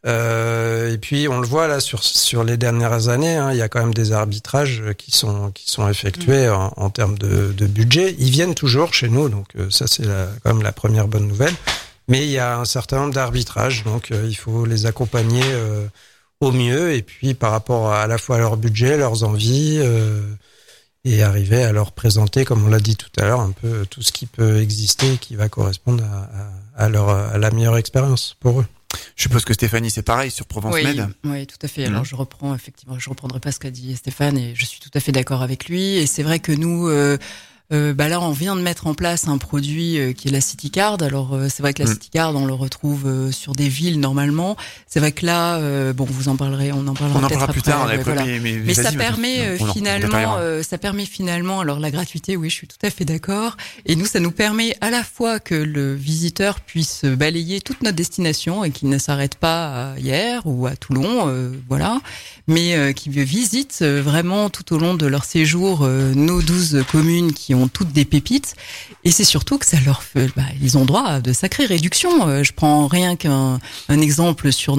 Et puis on le voit là sur les dernières années, il y a quand même des arbitrages qui sont effectués en termes de budget. Ils viennent toujours chez nous, donc ça c'est quand même la première bonne nouvelle. Mais il y a un certain nombre d'arbitrages, donc il faut les accompagner au mieux et puis par rapport à la fois à leur budget, leurs envies et arriver à leur présenter, comme on l'a dit tout à l'heure, un peu tout ce qui peut exister et qui va correspondre à la meilleure expérience pour eux. Je suppose que Stéphanie, c'est pareil sur Provence Med. Oui, tout à fait. Alors, je reprendrai pas ce qu'a dit Stéphane et je suis tout à fait d'accord avec lui. Et c'est vrai que nous, là, on vient de mettre en place un produit qui est la City Card. Alors, c'est vrai que la City Card, on le retrouve sur des villes normalement. C'est vrai que là, vous en parlerez, on en parlera peut-être plus tard. Voilà. Mais ça permet finalement, alors la gratuité, oui, je suis tout à fait d'accord. Et nous, ça nous permet à la fois que le visiteur puisse balayer toute notre destination et qu'il ne s'arrête pas à Hyères ou à Toulon, mais qui visite vraiment tout au long de leur séjour nos 12 communes qui ont toutes des pépites, et c'est surtout que ça leur fait, ils ont droit à de sacrées réductions. Je prends rien qu'un exemple sur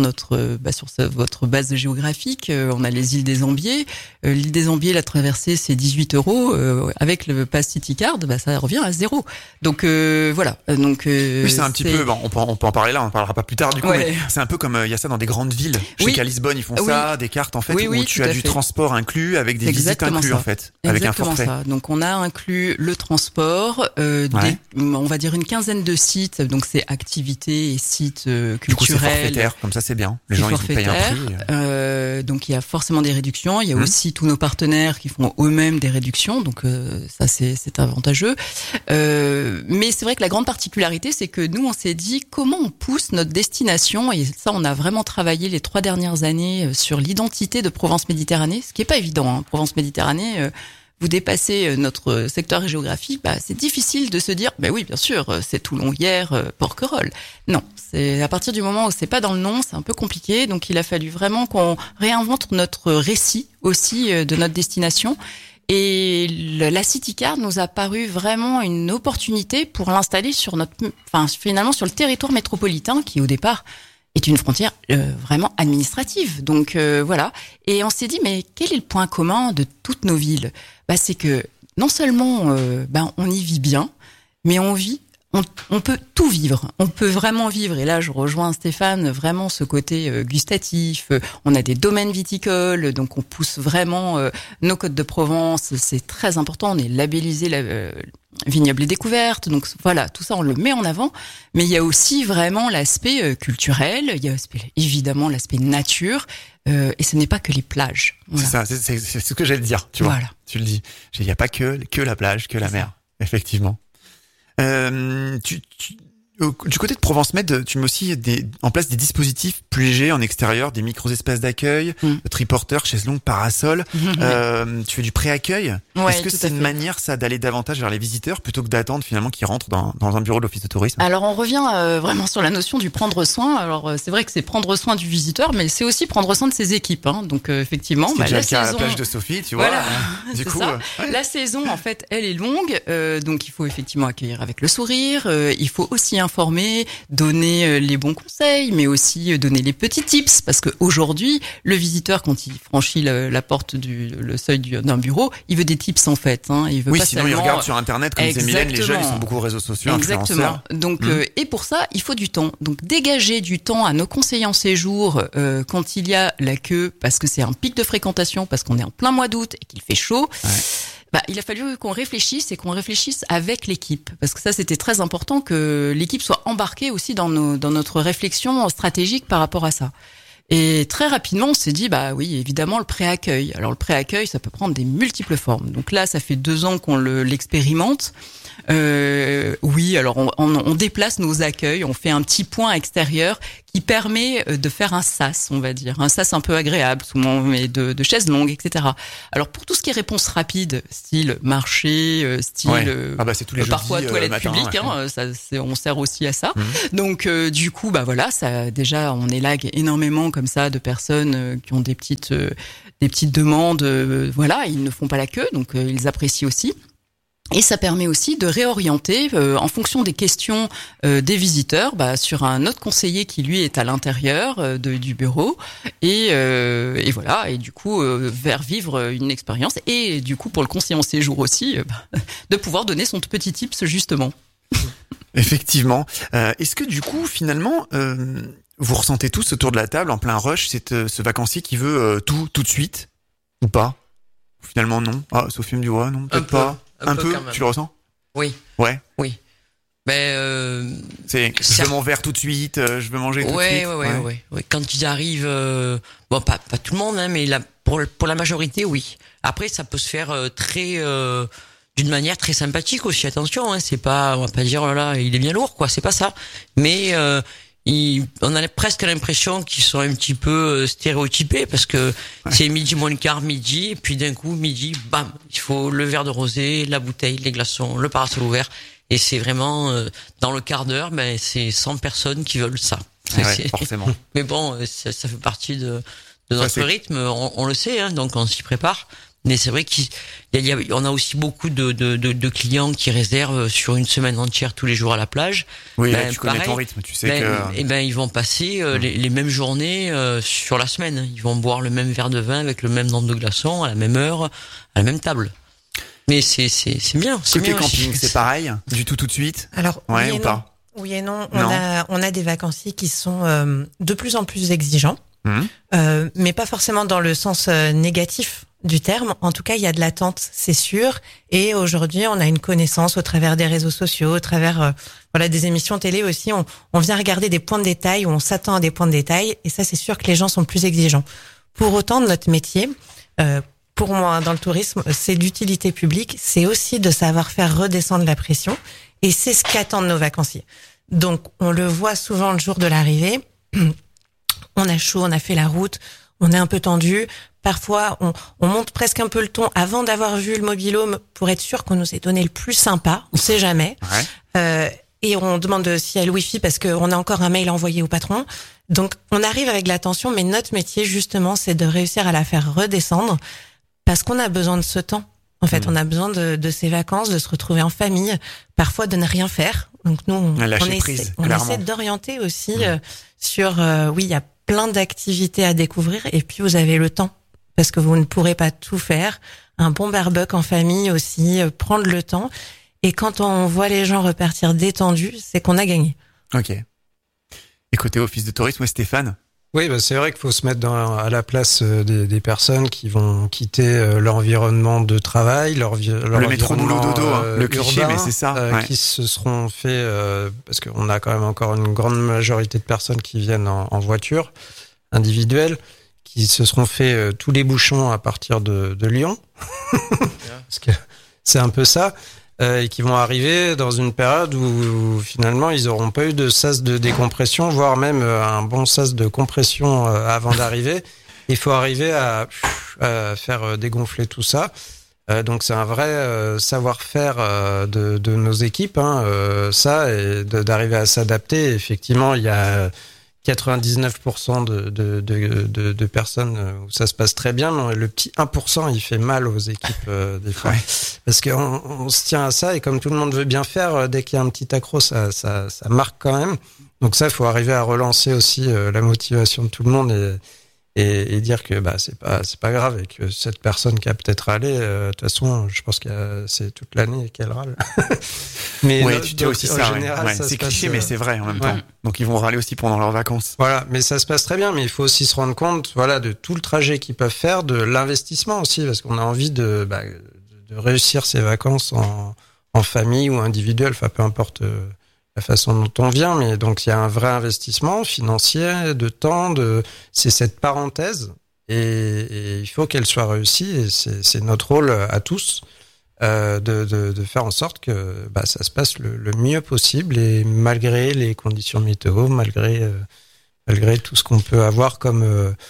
votre base géographique. On a les îles des Ambiers. L'île des Ambiers, la traversée, c'est 18 €. Avec le Pass City Card, ça revient à 0. Donc voilà. Donc oui, c'est un petit peu. On peut en parler là. On en parlera pas plus tard du coup. Ouais. Mais c'est un peu comme il y a ça dans des grandes villes. Je sais qu'à Lisbonne, ils font ça, des cartes en fait où tu as du transport inclus avec des visites inclus en fait, avec un forfait. Ça. Donc on a inclus le transport, on va dire une quinzaine de sites, donc c'est activités et sites culturels. Du coup, c'est forfaitaire, comme ça c'est bien. Les gens ils payent un prix. Donc il y a forcément des réductions. Il y a aussi tous nos partenaires qui font eux-mêmes des réductions, donc ça c'est avantageux. Mais c'est vrai que la grande particularité, c'est que nous on s'est dit comment on pousse notre destination, et ça on a vraiment travaillé les 3 dernières années sur l'identité de Provence-Méditerranée, ce qui est pas évident. Provence-Méditerranée. Vous dépassez notre secteur géographique, c'est difficile de se dire, oui, bien sûr, c'est Toulon, Hyères, Porquerolles. Non, c'est à partir du moment où c'est pas dans le nom, c'est un peu compliqué. Donc, il a fallu vraiment qu'on réinvente notre récit aussi de notre destination. Et la City Card nous a paru vraiment une opportunité pour l'installer finalement sur le territoire métropolitain qui, au départ, est une frontière vraiment administrative. Donc voilà. Et on s'est dit, mais quel est le point commun de toutes nos villes ? C'est que non seulement on y vit bien, mais on peut tout vivre. On peut vraiment vivre. Et là, je rejoins Stéphane, vraiment ce côté gustatif. On a des domaines viticoles, donc on pousse vraiment nos côtes de Provence. C'est très important. On est labellisé Vignoble et Découverte. Donc voilà, tout ça, on le met en avant. Mais il y a aussi vraiment l'aspect culturel. Il y a évidemment l'aspect nature. Et ce n'est pas que les plages. Voilà. C'est ça, c'est ce que j'allais te dire. Tu vois, tu le dis. Il n'y a pas que la plage, que la mer. Effectivement. Du côté de Provence Med, tu mets aussi en place des dispositifs plus légers en extérieur, des micro-espaces d'accueil, triporteurs, chaises longues, parasols. Tu fais du pré-accueil. Est-ce que c'est une manière, ça, d'aller davantage vers les visiteurs plutôt que d'attendre finalement qu'ils rentrent dans un bureau de l'office de tourisme? Alors, on revient vraiment sur la notion du prendre soin. Alors, c'est vrai que c'est prendre soin du visiteur, mais c'est aussi prendre soin de ses équipes. Donc, effectivement, c'est déjà le cas à la plage de Sophie, tu vois. Voilà, du coup, la saison, en fait, elle est longue. Donc, il faut effectivement accueillir avec le sourire. Il faut aussi bien former, donner les bons conseils, mais aussi donner les petits tips, parce que aujourd'hui, le visiteur, quand il franchit la porte le seuil d'un bureau, il veut des tips en fait. Hein. Il veut oui, pas sinon seulement... il regarde sur Internet, comme disait Mylène, les jeunes ils sont beaucoup aux réseaux sociaux, Exactement. Donc, et pour ça, il faut du temps. Donc, dégager du temps à nos conseillers en séjour quand il y a la queue, parce que c'est un pic de fréquentation, parce qu'on est en plein mois d'août et qu'il fait chaud. Ouais. Bah, il a fallu qu'on réfléchisse avec l'équipe, parce que ça c'était très important que l'équipe soit embarquée aussi dans notre réflexion stratégique par rapport à ça. Et très rapidement, on s'est dit, bah oui, évidemment, le pré-accueil. Alors, le pré-accueil, ça peut prendre des multiples formes. Donc là, ça fait 2 ans qu'on l'expérimente. Oui, alors on déplace nos accueils, on fait un petit point extérieur qui permet de faire un sas, on va dire. Un sas un peu agréable, souvent on met de chaises longues, etc. Alors, pour tout ce qui est réponse rapide, style marché, style c'est tous les parfois jeudis, toilette matin, publique, on sert aussi à ça. Donc, du coup, bah voilà, ça déjà, on élague énormément comme ça de personnes qui ont des petites demandes. Voilà, ils ne font pas la queue, donc ils apprécient aussi. Et ça permet aussi de réorienter en fonction des questions des visiteurs sur un autre conseiller qui lui est à l'intérieur du bureau et voilà, et du coup vers vivre une expérience et du coup pour le conseiller en séjour aussi de pouvoir donner son petit tips justement. Effectivement. Est-ce que du coup finalement vous ressentez tous autour de la table en plein rush ce vacancier qui veut tout de suite ou pas? Finalement non. Ah, Sophie me dit ouais, non, peut-être pas. Un peu, tu le ressens? Oui. Ouais. Oui. Je veux mon verre tout de suite, je veux manger tout de suite. Ouais. Quand ils arrivent, pas tout le monde, hein, mais pour la majorité, oui. Après, ça peut se faire d'une manière très sympathique aussi. Attention, hein, c'est pas, on va pas dire oh là, il est bien lourd, quoi. C'est pas ça. Mais on a presque l'impression qu'ils sont un petit peu stéréotypés parce que c'est midi moins le quart, midi, et puis d'un coup, midi, bam, il faut le verre de rosé, la bouteille, les glaçons, le parasol ouvert. Et c'est vraiment, dans le quart d'heure, c'est 100 personnes qui veulent ça. Forcément. Mais bon, ça fait partie de notre rythme, on le sait, hein, donc on s'y prépare. Mais c'est vrai qu'on a aussi beaucoup de clients qui réservent sur une semaine entière tous les jours à la plage. Oui, là, tu connais ton rythme, tu sais que... ils vont passer les mêmes journées sur la semaine. Ils vont boire le même verre de vin avec le même nombre de glaçons à la même heure, à la même table. Mais c'est bien. Côté camping, c'est pareil, du tout de suite. Alors, ouais, ou pas? Oui et non. On a des vacanciers qui sont de plus en plus exigeants, mais pas forcément dans le sens négatif du terme. En tout cas, il y a de l'attente, c'est sûr. Et aujourd'hui, on a une connaissance au travers des réseaux sociaux, au travers des émissions télé aussi. On vient regarder des points de détail, où on s'attend à des points de détail. Et ça, c'est sûr que les gens sont plus exigeants. Pour autant, notre métier, pour moi, dans le tourisme, c'est d'utilité publique. C'est aussi de savoir faire redescendre la pression. Et c'est ce qu'attendent nos vacanciers. Donc, on le voit souvent le jour de l'arrivée. On a chaud, on a fait la route, on est un peu tendu. Parfois, on monte presque un peu le ton avant d'avoir vu le mobil-home pour être sûr qu'on nous ait donné le plus sympa. On sait jamais. Et on demande s'il y a le Wi-Fi parce qu'on a encore un mail envoyé au patron. Donc, on arrive avec l'attention, mais notre métier, justement, c'est de réussir à la faire redescendre parce qu'on a besoin de ce temps. En fait, on a besoin de ces vacances, de se retrouver en famille, parfois de ne rien faire. Donc, nous, on essaie d'orienter aussi sur, il y a plein d'activités à découvrir et puis vous avez le temps parce que vous ne pourrez pas tout faire. Un bon barbecue en famille aussi, prendre le temps. Et quand on voit les gens repartir détendus, c'est qu'on a gagné. Ok. Et côté office de tourisme, Stéphane? Oui, c'est vrai qu'il faut se mettre à la place des personnes qui vont quitter l'environnement de travail, le métro boulot dodo, le cliché, urbain, mais c'est ça. Qui se seront fait parce qu'on a quand même encore une grande majorité de personnes qui viennent en voiture individuelle, qui se seront fait tous les bouchons à partir de Lyon, parce que c'est un peu ça. Et qui vont arriver dans une période où finalement ils auront pas eu de sas de décompression, voire même un bon sas de compression avant d'arriver. Il faut arriver à faire dégonfler tout ça. Donc c'est un vrai savoir-faire de nos équipes, ça, et d'arriver à s'adapter. Effectivement, il y a 99% de personnes où ça se passe très bien, mais le petit 1%, il fait mal aux équipes des fois. Ouais. Parce qu'on se tient à ça, et comme tout le monde veut bien faire, dès qu'il y a un petit accro, ça marque quand même. Donc ça, il faut arriver à relancer aussi la motivation de tout le monde et dire que c'est pas grave, et que cette personne qui a peut-être râlé, de toute façon, je pense que c'est toute l'année qu'elle râle. Mais ouais, tu dis aussi en ça. Général, ouais. ça c'est cliché, passe, mais c'est vrai en même temps. Donc ils vont râler aussi pendant leurs vacances. Voilà, mais ça se passe très bien. Mais il faut aussi se rendre compte, de tout le trajet qu'ils peuvent faire, de l'investissement aussi, parce qu'on a envie de réussir ses vacances en famille ou individuelle, enfin peu importe. La façon dont on vient, mais donc il y a un vrai investissement financier, de temps, c'est cette parenthèse, et il faut qu'elle soit réussie, et c'est notre rôle à tous de faire en sorte que ça se passe le mieux possible, et malgré les conditions météo, malgré tout ce qu'on peut avoir comme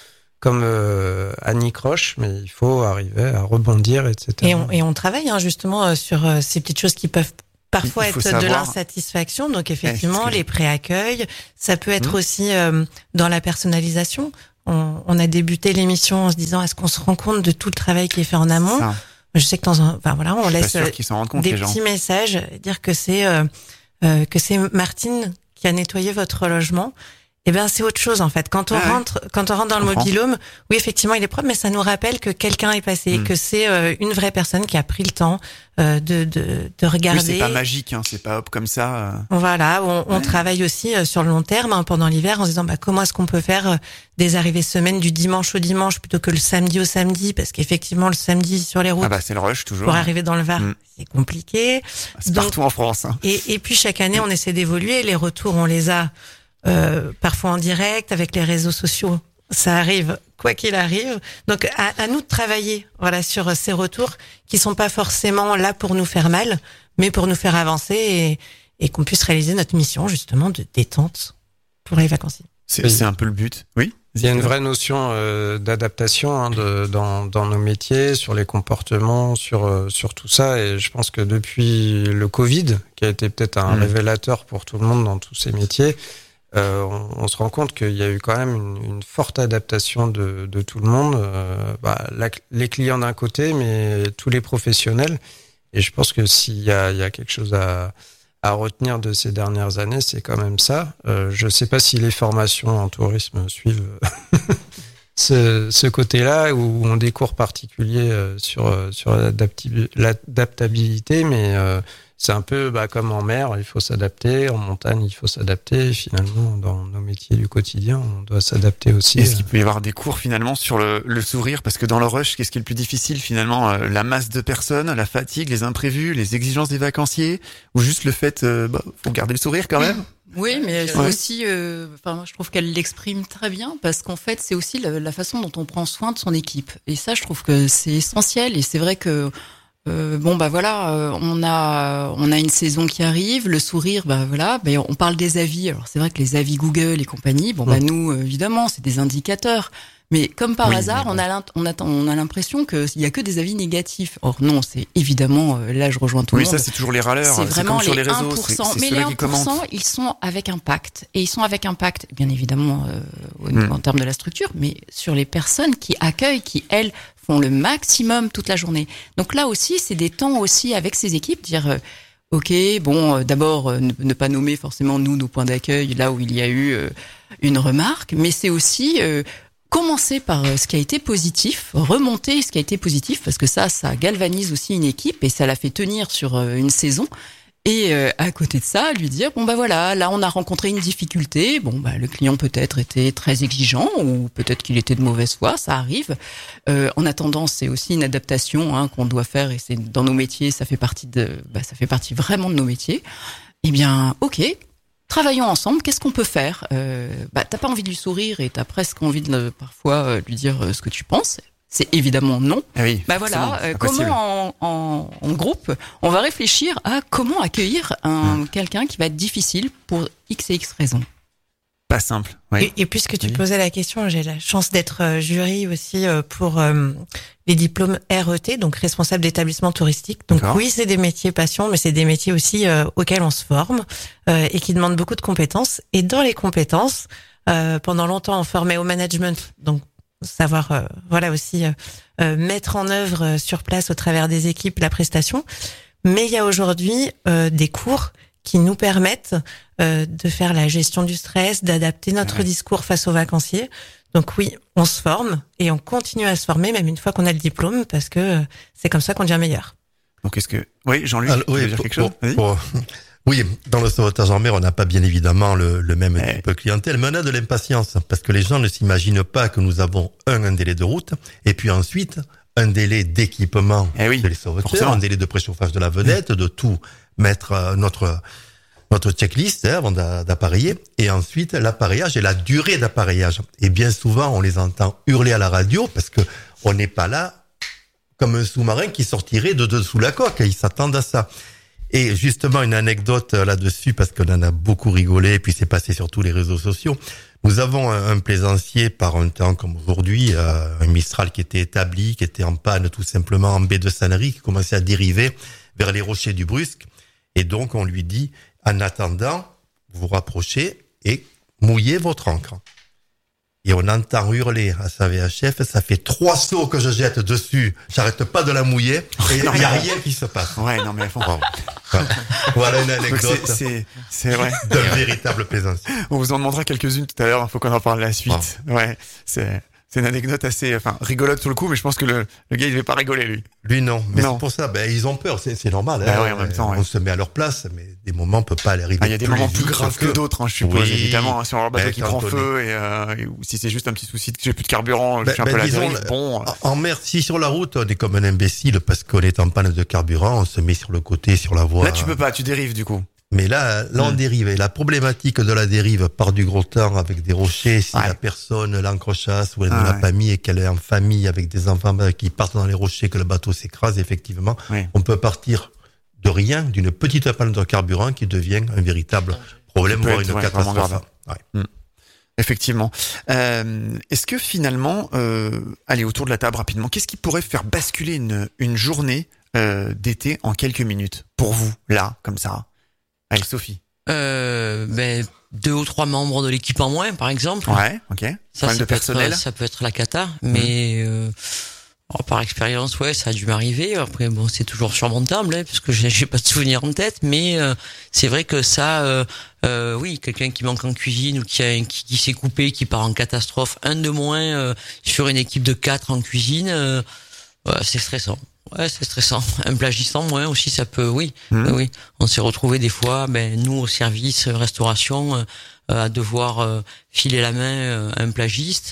anicroche, mais il faut arriver à rebondir, etc. Et on travaille justement sur ces petites choses qui peuvent parfois être de l'insatisfaction, donc effectivement les pré-accueils, ça peut être aussi dans la personnalisation. On a débuté l'émission en se disant, est-ce qu'on se rend compte de tout le travail qui est fait en amont? Je sais que on laisse des petits messages, dire que c'est Martine qui a nettoyé votre logement. Eh bien, c'est autre chose, en fait. Quand on rentre dans le mobil-home, oui, effectivement, il est propre, mais ça nous rappelle que quelqu'un est passé, que c'est une vraie personne qui a pris le temps de regarder. Oui, c'est pas magique, c'est pas hop comme ça. Voilà, on travaille aussi sur le long terme, pendant l'hiver, en se disant, comment est-ce qu'on peut faire des arrivées semaine du dimanche au dimanche plutôt que le samedi au samedi, parce qu'effectivement, le samedi sur les routes. C'est le rush, toujours. Pour arriver dans le Var, c'est compliqué. C'est partout en France. Et puis, chaque année, on essaie d'évoluer. Les retours, on les a parfois en direct, avec les réseaux sociaux. Ça arrive, quoi qu'il arrive. Donc, à nous de travailler, sur ces retours qui sont pas forcément là pour nous faire mal, mais pour nous faire avancer et qu'on puisse réaliser notre mission, justement, de détente pour les vacanciers. C'est un peu le but. Oui. Il y a une vraie notion d'adaptation dans nos métiers, sur les comportements, sur tout ça. Et je pense que depuis le Covid, qui a été peut-être un révélateur pour tout le monde dans tous ces métiers, on se rend compte qu'il y a eu quand même une forte adaptation de tout le monde, les clients d'un côté, mais tous les professionnels. Et je pense que s'il y a quelque chose à retenir de ces dernières années, c'est quand même ça. Je ne sais pas si les formations en tourisme suivent ce côté-là, où on a des cours particuliers sur l'adaptabilité, mais c'est un peu comme en mer, il faut s'adapter, en montagne, il faut s'adapter. Et finalement, dans nos métiers du quotidien, on doit s'adapter aussi. Est-ce qu'il peut y avoir des cours finalement sur le sourire? Parce que dans le rush, qu'est-ce qui est le plus difficile finalement? La masse de personnes, la fatigue, les imprévus, les exigences des vacanciers, ou juste le fait, faut garder le sourire quand même? Oui, mais c'est aussi, moi, je trouve qu'elle l'exprime très bien, parce qu'en fait, c'est aussi la façon dont on prend soin de son équipe. Et ça, je trouve que c'est essentiel. Et c'est vrai que on a une saison qui arrive, le sourire, on parle des avis. Alors c'est vrai que les avis Google et compagnie, nous évidemment, c'est des indicateurs. Mais comme par hasard, on a l'impression qu'il y a que des avis négatifs. Or non, c'est évidemment, là je rejoins tout le monde. Oui, ça c'est toujours les râleurs. C'est vraiment sur les les réseaux, 1%. Mais les 1%, ils sont avec impact. Et ils sont avec impact, bien évidemment, en termes de la structure, mais sur les personnes qui accueillent, qui elles font le maximum toute la journée. Donc là aussi, c'est des temps aussi avec ces équipes, dire d'abord ne pas nommer forcément nos points d'accueil là où il y a eu une remarque, mais c'est aussi commencer par ce qui a été positif, remonter ce qui a été positif, parce que ça galvanise aussi une équipe et ça la fait tenir sur une saison. Et à côté de ça, lui dire là on a rencontré une difficulté. Le client peut-être était très exigeant, ou peut-être qu'il était de mauvaise foi, ça arrive. En attendant, c'est aussi une adaptation qu'on doit faire, et c'est dans nos métiers, ça fait partie vraiment de nos métiers. Eh bien, travaillons ensemble. Qu'est-ce qu'on peut faire? T'as pas envie de lui sourire et t'as presque envie de parfois lui dire ce que tu penses. C'est évidemment non. Ah oui, comment en groupe, on va réfléchir à comment accueillir quelqu'un qui va être difficile pour X et X raisons. Pas simple. Oui. Et puisque tu posais la question, j'ai la chance d'être jury aussi pour les diplômes RET, donc responsable d'établissement touristique. Donc oui, c'est des métiers passion, mais c'est des métiers aussi auxquels on se forme et qui demandent beaucoup de compétences. Et dans les compétences, Pendant longtemps, on formait au management, donc savoir aussi mettre en œuvre sur place au travers des équipes la prestation. Mais il y a aujourd'hui des cours qui nous permettent de faire la gestion du stress, d'adapter notre discours face aux vacanciers. Donc oui, on se forme et on continue à se former même une fois qu'on a le diplôme parce que c'est comme ça qu'on devient meilleur. Donc oui, Jean-Luc, tu veux dire quelque chose? Oui, dans le sauvetage en mer, on n'a pas bien évidemment le même type de clientèle, mais on a de l'impatience parce que les gens ne s'imaginent pas que nous avons un délai de route et puis ensuite un délai d'équipement de les sauveteurs, un délai de préchauffage de la vedette, de tout mettre notre checklist avant d'appareiller, et ensuite l'appareillage et la durée d'appareillage. Et bien souvent, on les entend hurler à la radio parce que on n'est pas là comme un sous-marin qui sortirait de dessous la coque. Ils s'attendent à ça. Et justement, une anecdote là-dessus, parce qu'on en a beaucoup rigolé, et puis c'est passé sur tous les réseaux sociaux. Nous avons un plaisancier par un temps comme aujourd'hui, un Mistral qui était établi, qui était en panne tout simplement en baie de Sannery, qui commençait à dériver vers les rochers du Brusque. Et donc, on lui dit, en attendant, vous rapprochez et mouillez votre ancre. Et on entend hurler à sa VHF, ça fait 3 sauts que je jette dessus, j'arrête pas de la mouiller, et il n'y a rien qui se passe. Ouais, non, mais voilà une anecdote. C'est vrai. D'un véritable plaisancier. On vous en demandera quelques-unes tout à l'heure, il faut qu'on en parle la suite. Ouais, c'est une anecdote assez, rigolote sur le coup, mais je pense que le gars, il devait pas rigoler, lui. Lui, non. Mais c'est pour ça, ils ont peur, c'est normal. Ouais, en même temps, on se met à leur place, mais des moments, on peut pas aller arriver. Il y a des moments plus graves que d'autres, je suppose, évidemment, sur leur bateau qui prend feu, ou si c'est juste un petit souci que j'ai plus de carburant, je suis un peu la dérive, En mer, si sur la route, on est comme un imbécile, parce qu'on est en panne de carburant, on se met sur le côté, sur la voie. Là, tu peux pas, tu dérives, du coup. Mais là, on dérive. Et la problématique de la dérive par du gros temps avec des rochers, si la personne l'ancrochasse ou elle ne l'a pas mis et qu'elle est en famille avec des enfants qui partent dans les rochers, que le bateau s'écrase, effectivement, on peut partir de rien, d'une petite panne de carburant qui devient un véritable problème, voire une catastrophe. Effectivement. Est-ce que finalement, allez, autour de la table rapidement, qu'est-ce qui pourrait faire basculer une journée d'été en quelques minutes pour vous, là, comme ça? Allez, Sophie. 2 ou 3 membres de l'équipe en moins, par exemple. Ouais, ok. Ça peut être la cata, mais par expérience, ça a dû m'arriver. Après, c'est toujours surmontable, parce que j'ai pas de souvenirs en tête, mais c'est vrai que ça, quelqu'un qui manque en cuisine ou qui s'est coupé, qui part en catastrophe, un de moins sur une équipe de 4 en cuisine, c'est stressant. Ouais, c'est stressant. Un plagiste en moins aussi, ça peut, oui. On s'est retrouvé des fois, nous au service restauration, à devoir filer la main à un plagiste.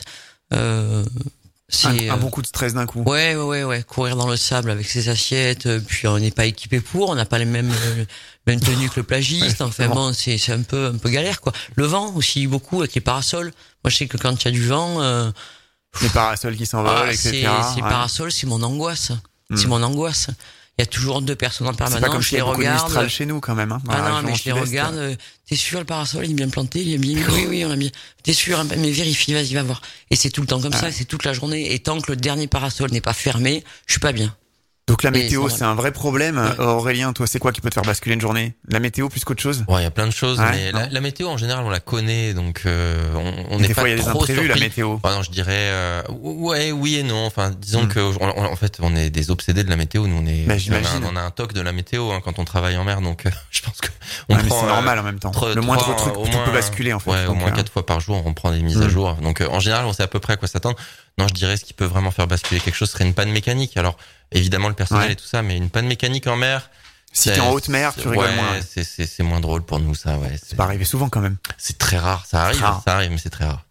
C'est un bon coup de stress d'un coup. Ouais. Courir dans le sable avec ses assiettes, puis on n'est pas équipé pour, on n'a pas les mêmes tenues que le plagiste. C'est un peu galère, quoi. Le vent aussi, beaucoup avec les parasols. Moi, je sais que quand il y a du vent, les parasols qui s'envolent, etc. Ces parasols, c'est mon angoisse. C'est mon angoisse. Il y a toujours 2 personnes en permanence. C'est pas comme je les regarde. Mistral chez nous, quand même, mais je les regarde. T'es sûr, le parasol, il est bien planté? Il est bien, oui, on a bien. T'es sûr? Mais vérifie, vas-y, va voir. Et c'est tout le temps comme ça, c'est toute la journée. Et tant que le dernier parasol n'est pas fermé, je suis pas bien. Donc la météo, c'est un vrai problème. Aurélien, toi, c'est quoi qui peut te faire basculer une journée? La météo plus qu'autre chose? Ouais, il y a plein de choses, mais la météo en général, on la connaît, donc on n'est pas trop surpris. Des fois, il y a des imprévus, la météo. Non, je dirais oui et non. Enfin, disons que en fait, on est des obsédés de la météo. Nous, on a un toc de la météo quand on travaille en mer, donc je pense que on prend. C'est normal en même temps. Le moindre truc, tout peut basculer en fait. Ouais, au moins 4 fois par jour, on prend des mises à jour. Donc en général, on sait à peu près à quoi s'attendre. Non, je dirais ce qui peut vraiment faire basculer quelque chose serait une panne mécanique. Alors évidemment le personnel et tout ça, mais une panne mécanique en mer. Si t'es en haute mer, tu rigoles moins. C'est moins drôle pour nous, ça. Ouais, c'est pas arrivé souvent quand même. C'est très rare. Ça arrive, mais c'est très rare.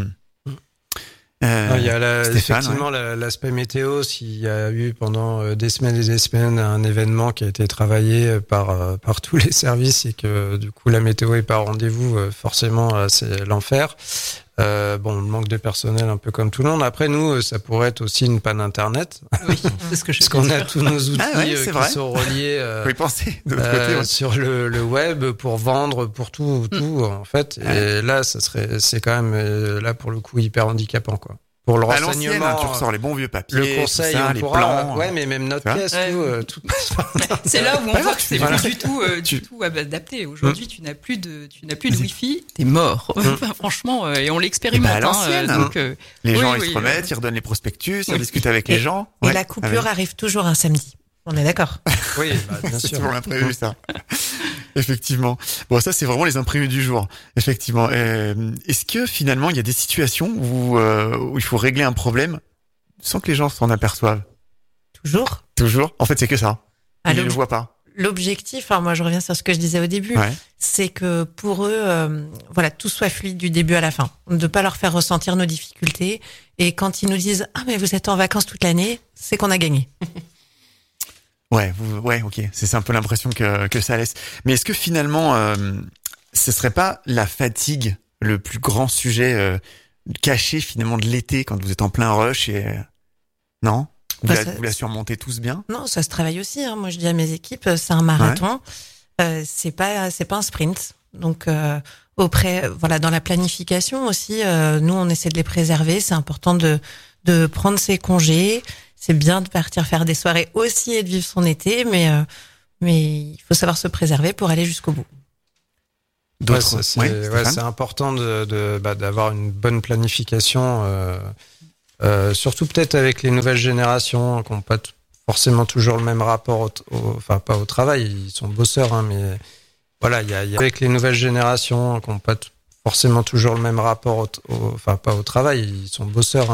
Il y a effectivement l'aspect météo. S'il y a eu pendant des semaines et des semaines un événement qui a été travaillé par tous les services et que du coup la météo est pas au rendez-vous, forcément c'est l'enfer. Le manque de personnel un peu comme tout le monde. Après nous, ça pourrait être aussi une panne internet. Oui, c'est ce que je parce qu'on a tous nos outils qui sont reliés sur le web pour vendre, pour tout en fait. Et là, c'est quand même là pour le coup hyper handicapant, quoi. pour le à l'ancienne, renseignement. tu ressors les bons vieux papiers, Le conseil, tout ça, on les pourra. plans. Ouais, mais même notre pièce, tout. C'est là où on voit que c'est Voilà. plus du tout adapté. Aujourd'hui, tu n'as plus de Wi-Fi, t'es mort. Enfin, franchement, et on l'expérimente. À l'ancienne, donc, les gens, oui, ils se remettent, ils redonnent les prospectus, ils discutent avec les gens. Et Ouais. la coupure arrive toujours un samedi. On est d'accord. Oui, bien C'est sûr. toujours l'imprévu, ça. Effectivement. Bon, ça, c'est vraiment les imprévus du jour. Effectivement. Est-ce que finalement, il y a des situations où il faut régler un problème sans que les gens s'en aperçoivent? Toujours. Toujours. En fait, c'est que ça. Ils ne le voient pas. L'objectif, moi je reviens sur ce que je disais au début, c'est que pour eux, tout soit fluide du début à la fin. De pas leur faire ressentir nos difficultés. Et quand ils nous disent « Ah, mais vous êtes en vacances toute l'année », c'est qu'on a gagné. Ouais, ok. C'est un peu l'impression que ça laisse. Mais est-ce que finalement, ce serait pas la fatigue le plus grand sujet caché finalement de l'été quand vous êtes en plein rush et non? Vous la surmontez tous bien? Non, ça se travaille aussi. Moi, je dis à mes équipes, c'est un marathon. C'est pas un sprint. Donc, dans la planification aussi, nous, on essaie de les préserver. C'est important de prendre ses congés. C'est bien de partir faire des soirées aussi et de vivre son été, mais il faut savoir se préserver pour aller jusqu'au bout. C'est important d'avoir une bonne planification, surtout peut-être avec les nouvelles générations qui n'ont pas forcément toujours le même rapport pas au travail, ils sont bosseurs, mais voilà, il y a avec les nouvelles générations qui n'ont pas forcément toujours le même rapport pas au travail, ils sont bosseurs,